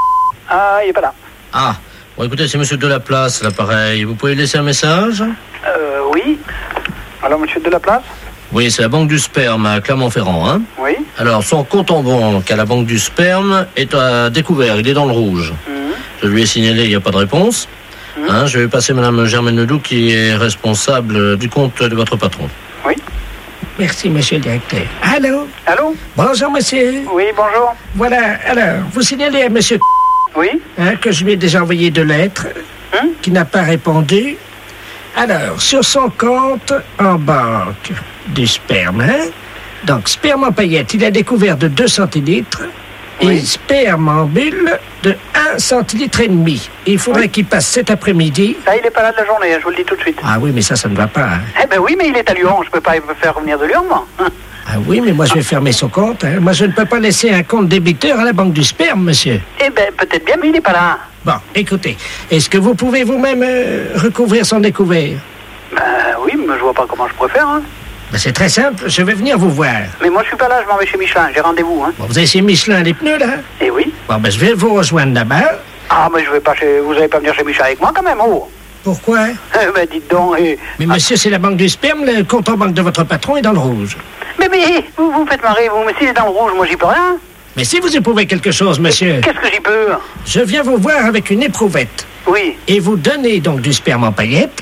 Ah, il est pas là. Ah, bon écoutez, c'est monsieur Delaplace, l'appareil. Vous pouvez laisser un message? Oui. Alors, monsieur Delaplace? Oui, c'est la banque du sperme à Clermont-Ferrand, hein? Oui. Alors, son compte en banque à la banque du sperme est à découvert, il est dans le rouge. Je lui ai signalé, il n'y a pas de réponse. Hein, je vais passer madame Germaine Ledoux qui est responsable du compte de votre patron. Oui. Merci, monsieur le directeur. Allô? Allô? Bonjour, monsieur. Oui, bonjour. Voilà, alors, vous signalez à monsieur oui. Que je lui ai déjà envoyé 2 lettres, qui n'a pas répondu. Alors, sur son compte en banque du sperme, hein? Donc, sperme en paillettes, il a découvert de 2 centilitres et sperme en bulle de 1 centilitre et demi. Il faudrait qu'il passe cet après-midi. Ça, il est pas là de la journée, je vous le dis tout de suite. Ah oui, mais ça ne va pas. Hein. Eh ben oui, mais il est à Lyon, je peux pas me faire revenir de Lyon, moi. Ah oui, mais moi je vais fermer son compte. Hein. Moi je ne peux pas laisser un compte débiteur à la banque du sperme, monsieur. Eh ben peut-être bien, mais il n'est pas là. Bon, écoutez, est-ce que vous pouvez vous-même recouvrir son découvert? Oui, mais je vois pas comment je pourrais faire, hein. Ben, c'est très simple, je vais venir vous voir. Mais moi je suis pas là, je m'en vais chez Michelin, j'ai rendez-vous, hein. Bon, vous avez chez Michelin les pneus, là? Eh oui. Bon, ben je vais vous rejoindre là-bas. Ah, mais je vais pas chez... Vous allez pas venir chez Michelin avec moi quand même, oh. Pourquoi? Ben dites donc, Mais monsieur, c'est la banque du sperme, le compte en banque de votre patron est dans le rouge. Mais vous faites marrer, vous, mais s'il est dans le rouge, moi j'y peux rien. Mais si vous éprouvez quelque chose, monsieur... Qu'est-ce que j'y peux? Je viens vous voir avec une éprouvette. Oui. Et vous donnez donc du sperme en paillettes.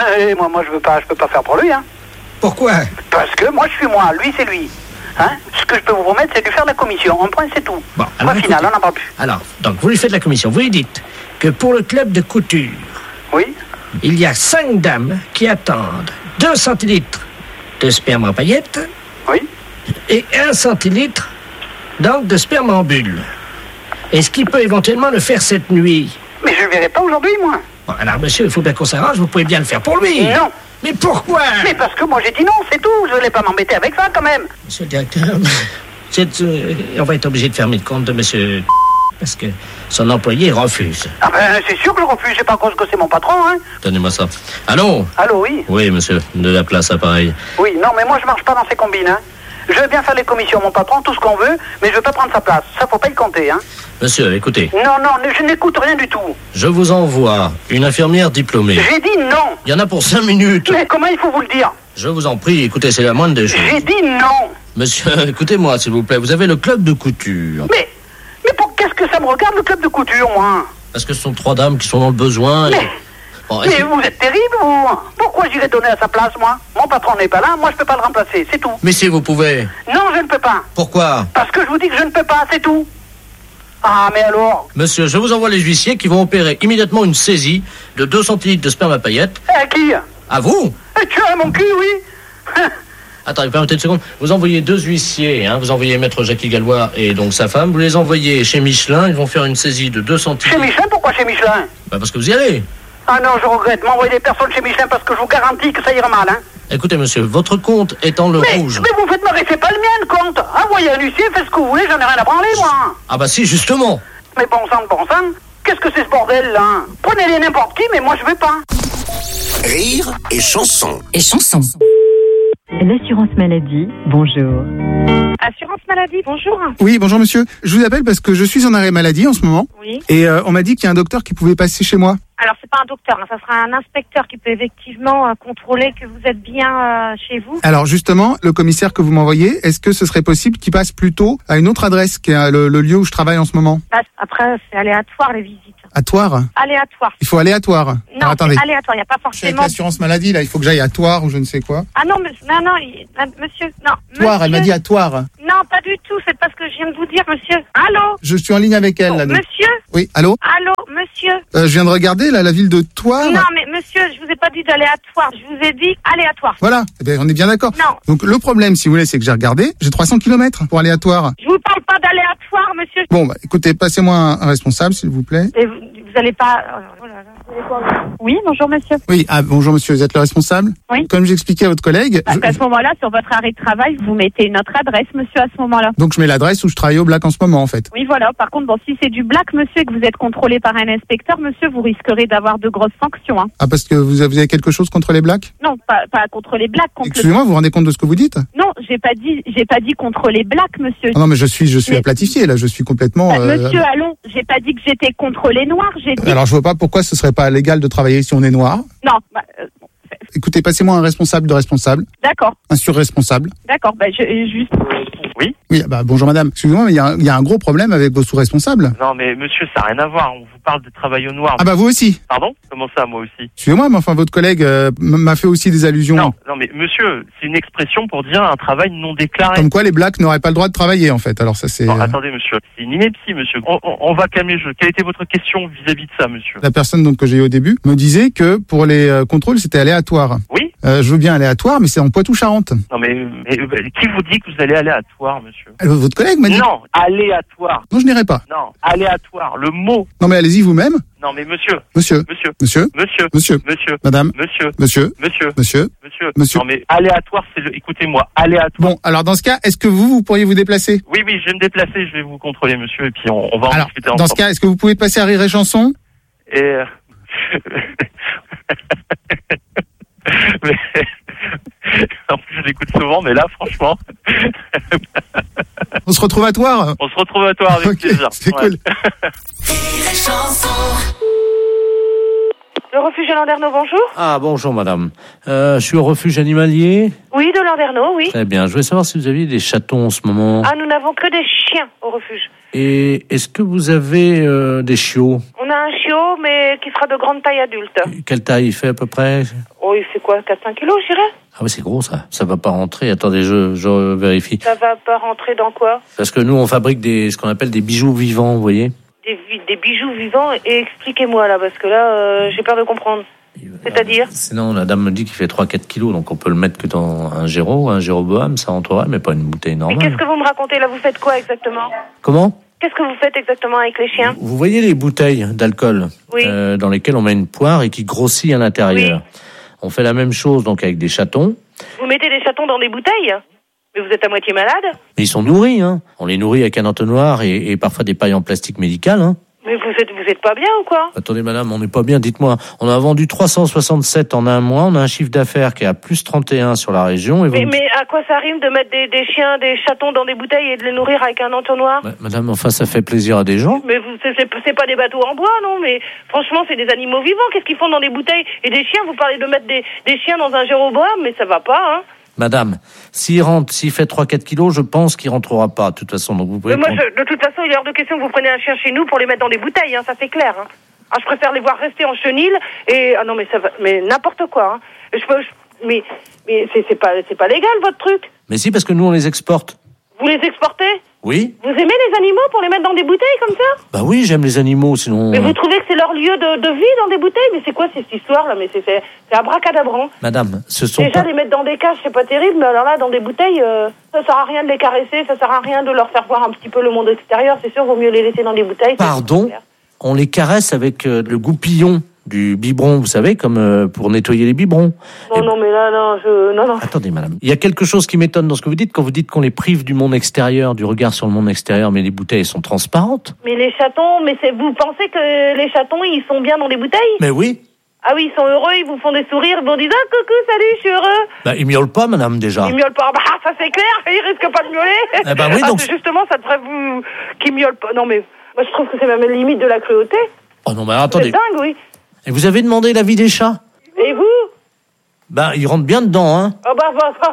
Moi je peux pas faire pour lui, hein. Pourquoi? Parce que moi je suis moi, lui c'est lui. Hein? Ce que je peux vous promettre, c'est de lui faire la commission. Un point, c'est tout. Bon, alors, point final, on n'en parle plus. Alors, donc vous lui faites la commission. Vous lui dites que pour le club de couture... Oui. Il y a 5 dames qui attendent 2 centilitres de sperme en paillettes. Oui. Et 1 centilitre, donc, de sperme en bulle. Est-ce qu'il peut éventuellement le faire cette nuit? Mais je ne le verrai pas aujourd'hui, moi. Bon, alors, monsieur, il faut bien qu'on s'arrange. Vous pouvez bien le faire pour lui. Non. Mais pourquoi? Mais parce que moi, j'ai dit non, c'est tout. Je ne voulais pas m'embêter avec ça, quand même. Monsieur le directeur, on va être obligé de fermer le compte de monsieur... Parce que son employé refuse. Ah ben, c'est sûr que je refuse. C'est pas à cause que c'est mon patron, hein. Donnez-moi ça. Allô? Allô, oui. Oui, monsieur, de la place, appareil. Oui, non, mais moi, je marche pas dans ces combines, hein. Je veux bien faire les commissions, mon patron, tout ce qu'on veut, mais je veux pas prendre sa place. Ça, faut pas y compter, hein. Monsieur, écoutez. Non, je n'écoute rien du tout. Je vous envoie une infirmière diplômée. J'ai dit non. Il y en a pour 5 minutes. Mais comment il faut vous le dire? Je vous en prie, écoutez, c'est la moindre des choses. J'ai dit non. Monsieur, écoutez-moi, s'il vous plaît, vous avez le club de couture. Mais qu'est-ce que ça me regarde, le club de couture, moi? Parce que ce sont 3 dames qui sont dans le besoin. Mais vous êtes terrible, vous. Pourquoi j'irais donner à sa place, moi? Mon patron n'est pas là, moi je peux pas le remplacer, c'est tout. Mais si vous pouvez. Non, je ne peux pas. Pourquoi? Parce que je vous dis que je ne peux pas, c'est tout. Ah, mais alors? Monsieur, je vous envoie les huissiers qui vont opérer immédiatement une saisie de 2 centilitres de sperme à paillettes. À qui? À vous? Tu as mon cul, oui. Attendez, permettez une seconde. Vous envoyez 2 huissiers, hein. Vous envoyez maître Jackie Gallois et donc sa femme. Vous les envoyez chez Michelin. Ils vont faire une saisie de 2 centilitres. Chez Michelin? Pourquoi chez Michelin? Bah parce que vous y allez. Ah non, je regrette. M'envoyer des personnes chez Michelin parce que je vous garantis que ça ira mal, hein. Écoutez, monsieur, votre compte est en le rouge. Mais vous faites marrer, c'est pas le mien, le compte. Envoyez un huissier, faites ce que vous voulez, j'en ai rien à branler, moi. Ah bah si, justement. Mais bon sang, qu'est-ce que c'est ce bordel, là? Prenez-les n'importe qui, mais moi je vais pas. Rire et chanson. L'assurance maladie, bonjour. Assurance maladie, bonjour. Oui, bonjour monsieur. Je vous appelle parce que je suis en arrêt maladie en ce moment. Oui. Et on m'a dit qu'il y a un docteur qui pouvait passer chez moi. Alors, c'est pas un docteur, hein, ça sera un inspecteur qui peut effectivement contrôler que vous êtes bien chez vous. Alors justement, le commissaire que vous m'envoyez, est-ce que ce serait possible qu'il passe plutôt à une autre adresse, qui est le lieu où je travaille en ce moment? Après, c'est aléatoire les visites. À Toire? Aléatoire. Il faut aléatoire. Non, Alors, attendez. c'est aléatoire, il n'y a pas Je suis avec forcément... l'assurance maladie, là, il faut que j'aille à Toire ou je ne sais quoi. Ah non, monsieur, non. Toire, elle m'a dit à Toire. Non, pas du tout, c'est pas ce que je viens de vous dire, monsieur. Allô? Je suis en ligne avec elle, là. donc. Monsieur? Oui, allô? Allô, monsieur? Je viens de regarder, là, la ville de Toire. Non, mais monsieur, je vous ai pas dit d'aléatoire, je vous ai dit aléatoire. Voilà, eh bien, on est bien d'accord. Non. Donc le problème, si vous voulez, c'est que j'ai regardé, j'ai 300 km pour aller à Toire. Je vous parle pas d'aléatoire, monsieur. Bon, bah, écoutez, passez-moi un responsable, s'il vous plaît. Et vous allez pas... Oh là là. Oui, bonjour monsieur. Oui, bonjour monsieur, vous êtes le responsable? Oui. Comme j'expliquais à votre collègue... À ce moment-là, sur votre arrêt de travail, vous mettez une autre adresse, monsieur, à ce moment-là. Donc je mets l'adresse où je travaille au Black en ce moment, en fait. Oui, voilà. Par contre, bon, si c'est du black, monsieur, et que vous êtes contrôlé par un inspecteur, monsieur, vous risquerez d'avoir de grosses sanctions. Hein. Ah, parce que vous avez quelque chose contre les Blacks? Non, pas contre les blacks. Excusez-moi, vous vous rendez compte de ce que vous dites? Non, j'ai pas dit contre les blacks, monsieur. Ah non, mais je suis aplatifié, là, je suis complètement... Monsieur, allons, j'ai pas dit que j'étais contre les noirs, j'ai dit... Alors je vois pas pourquoi ce serait pas légal de travailler si on est noir. Non, Écoutez, passez-moi un responsable de responsable. D'accord. Un surresponsable. D'accord, juste... Oui. Oui, bonjour madame. Excusez-moi, mais il y a un gros problème avec vos sous-responsables. Non, mais monsieur, ça n'a rien à voir. On vous parle de travail au noir. Ah vous aussi. Pardon? Comment ça, moi aussi? Excusez-moi, mais enfin, votre collègue m'a fait aussi des allusions. Non, mais monsieur, c'est une expression pour dire un travail non déclaré. Comme quoi les blacks n'auraient pas le droit de travailler, en fait. Alors ça, c'est... Non, attendez, monsieur. C'est une ineptie, monsieur. On va calmer le jeu. Quelle était votre question vis-à-vis de ça, monsieur? La personne donc, que j'ai eu au début me disait que pour les contrôles, c'était aléatoire. Oui. Je veux bien aléatoire, mais c'est en Poitou-Charentes. Non, mais qui vous dit que vous allez aléatoire, monsieur? Votre collègue m'a dit... Non, aléatoire. Non, je n'irai pas. Non, aléatoire. Le mot. Non, mais allez-y vous-même. Non, mais monsieur. Monsieur. Madame. Monsieur. Monsieur. Non, mais aléatoire, écoutez-moi, aléatoire. Bon, alors dans ce cas, est-ce que vous pourriez vous déplacer? Oui, je vais me déplacer, je vais vous contrôler, monsieur, et puis on va en discuter ensemble. Dans ce cas, est-ce que vous pouvez passer à Rire et Chanson? Mais... En plus, je l'écoute souvent, mais là, franchement... On se retrouve à Toire? On se retrouve à Toire avec plaisir. C'est cool. Le refuge de Landerneau, bonjour. Ah, bonjour madame. Je suis au refuge animalier. Oui, de Landerneau, oui. Très bien. Je voulais savoir si vous aviez des chatons en ce moment. Ah, nous n'avons que des chiens au refuge. Et est-ce que vous avez des chiots? On a un chiot, mais qui sera de grande taille adulte. Quelle taille il fait à peu près? Oh, il fait quoi, 4-5 kilos, je dirais? Ah oui, c'est gros ça. Ça va pas rentrer. Attendez, je vérifie. Ça va pas rentrer dans quoi? Parce que nous, on fabrique ce qu'on appelle des bijoux vivants, vous voyez? Des bijoux vivants, et expliquez-moi là, parce que là, j'ai peur de comprendre. C'est-à-dire? Sinon, la dame me dit qu'il fait 3-4 kilos, donc on peut le mettre que dans un Jéroboam, ça rentrerait, mais pas une bouteille normale. Mais qu'est-ce que vous me racontez là? Vous faites quoi exactement? Comment? Qu'est-ce que vous faites exactement avec les chiens? Vous voyez les bouteilles d'alcool dans lesquelles on met une poire et qui grossit à l'intérieur. Oui. On fait la même chose donc avec des chatons. Vous mettez des chatons dans des bouteilles? Mais vous êtes à moitié malade? Mais ils sont nourris, hein. On les nourrit avec un entonnoir et parfois des pailles en plastique médical, hein. Mais vous êtes pas bien ou quoi? Attendez, madame, on n'est pas bien, dites-moi. On a vendu 367 en un mois, on a un chiffre d'affaires qui est à plus 31 sur la région. Et mais à quoi ça rime de mettre des chiens, des chatons dans des bouteilles et de les nourrir avec un entonnoir? Madame, enfin, ça fait plaisir à des gens. Mais c'est pas des bateaux en bois, non? Mais franchement, c'est des animaux vivants. Qu'est-ce qu'ils font dans des bouteilles? Et des chiens, vous parlez de mettre des chiens dans un Jéroboam, mais ça va pas, hein? Madame, s'il fait 3-4 kilos, je pense qu'il rentrera pas, de toute façon. Donc vous pouvez de toute façon, il est hors de question que vous preniez un chien chez nous pour les mettre dans des bouteilles, hein, ça c'est clair. Hein. Ah, je préfère les voir rester en chenil et... Ah non, mais ça va... Mais n'importe quoi, hein. Mais c'est pas légal, votre truc. Mais si, parce que nous, on les exporte. Vous les exportez? Oui. Vous aimez les animaux pour les mettre dans des bouteilles comme ça? Bah oui, j'aime les animaux, sinon... Mais vous trouvez que c'est leur lieu de vie dans des bouteilles? Mais c'est quoi cette histoire-là? Mais c'est abracadabrant. Madame, ce sont Déjà, les mettre dans des cages, c'est pas terrible, mais alors là, dans des bouteilles, ça sert à rien de les caresser, ça sert à rien de leur faire voir un petit peu le monde extérieur, c'est sûr, vaut mieux les laisser dans des bouteilles. Pardon? On les caresse avec le goupillon du biberon, vous savez, comme pour nettoyer les biberons. Non, mais là, non. Attendez, madame. Il y a quelque chose qui m'étonne dans ce que vous dites, quand vous dites qu'on les prive du monde extérieur, du regard sur le monde extérieur, mais les bouteilles sont transparentes. Mais les chatons, vous pensez que les chatons, ils sont bien dans des bouteilles? Mais oui. Ah oui, ils sont heureux, ils vous font des sourires, ils vous disent « Ah, coucou, salut, je suis heureux !» Bah, ils miaulent pas, madame, déjà. Ils miaulent pas, bah, ça c'est clair, ils risquent pas de miauler. Eh ben oui, donc... justement, ça devrait vous... qu'ils miaulent pas. Non, mais moi, je trouve que c'est même la limite de la cruauté. Oh non, mais attendez. C'est dingue, oui. Et vous avez demandé l'avis des chats? Et vous? Bah, ils rentrent bien dedans, hein. Oh bah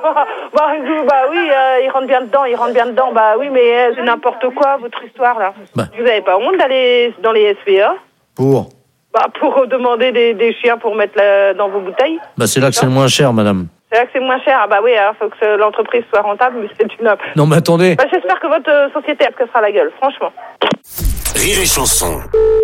oui, ils rentrent bien dedans, bah oui, mais c'est n'importe quoi, votre histoire, là. Bah. Vous avez pas honte d'aller dans les SPA? Pour? Bah, pour demander des chiens pour mettre dans vos bouteilles. Bah, c'est là que c'est le moins cher, madame. C'est là que c'est moins cher. Ah bah oui, alors faut que l'entreprise soit rentable, mais c'est une... Non, mais attendez. Bah, j'espère que votre société, elle cassera la gueule, franchement. Rire et chanson.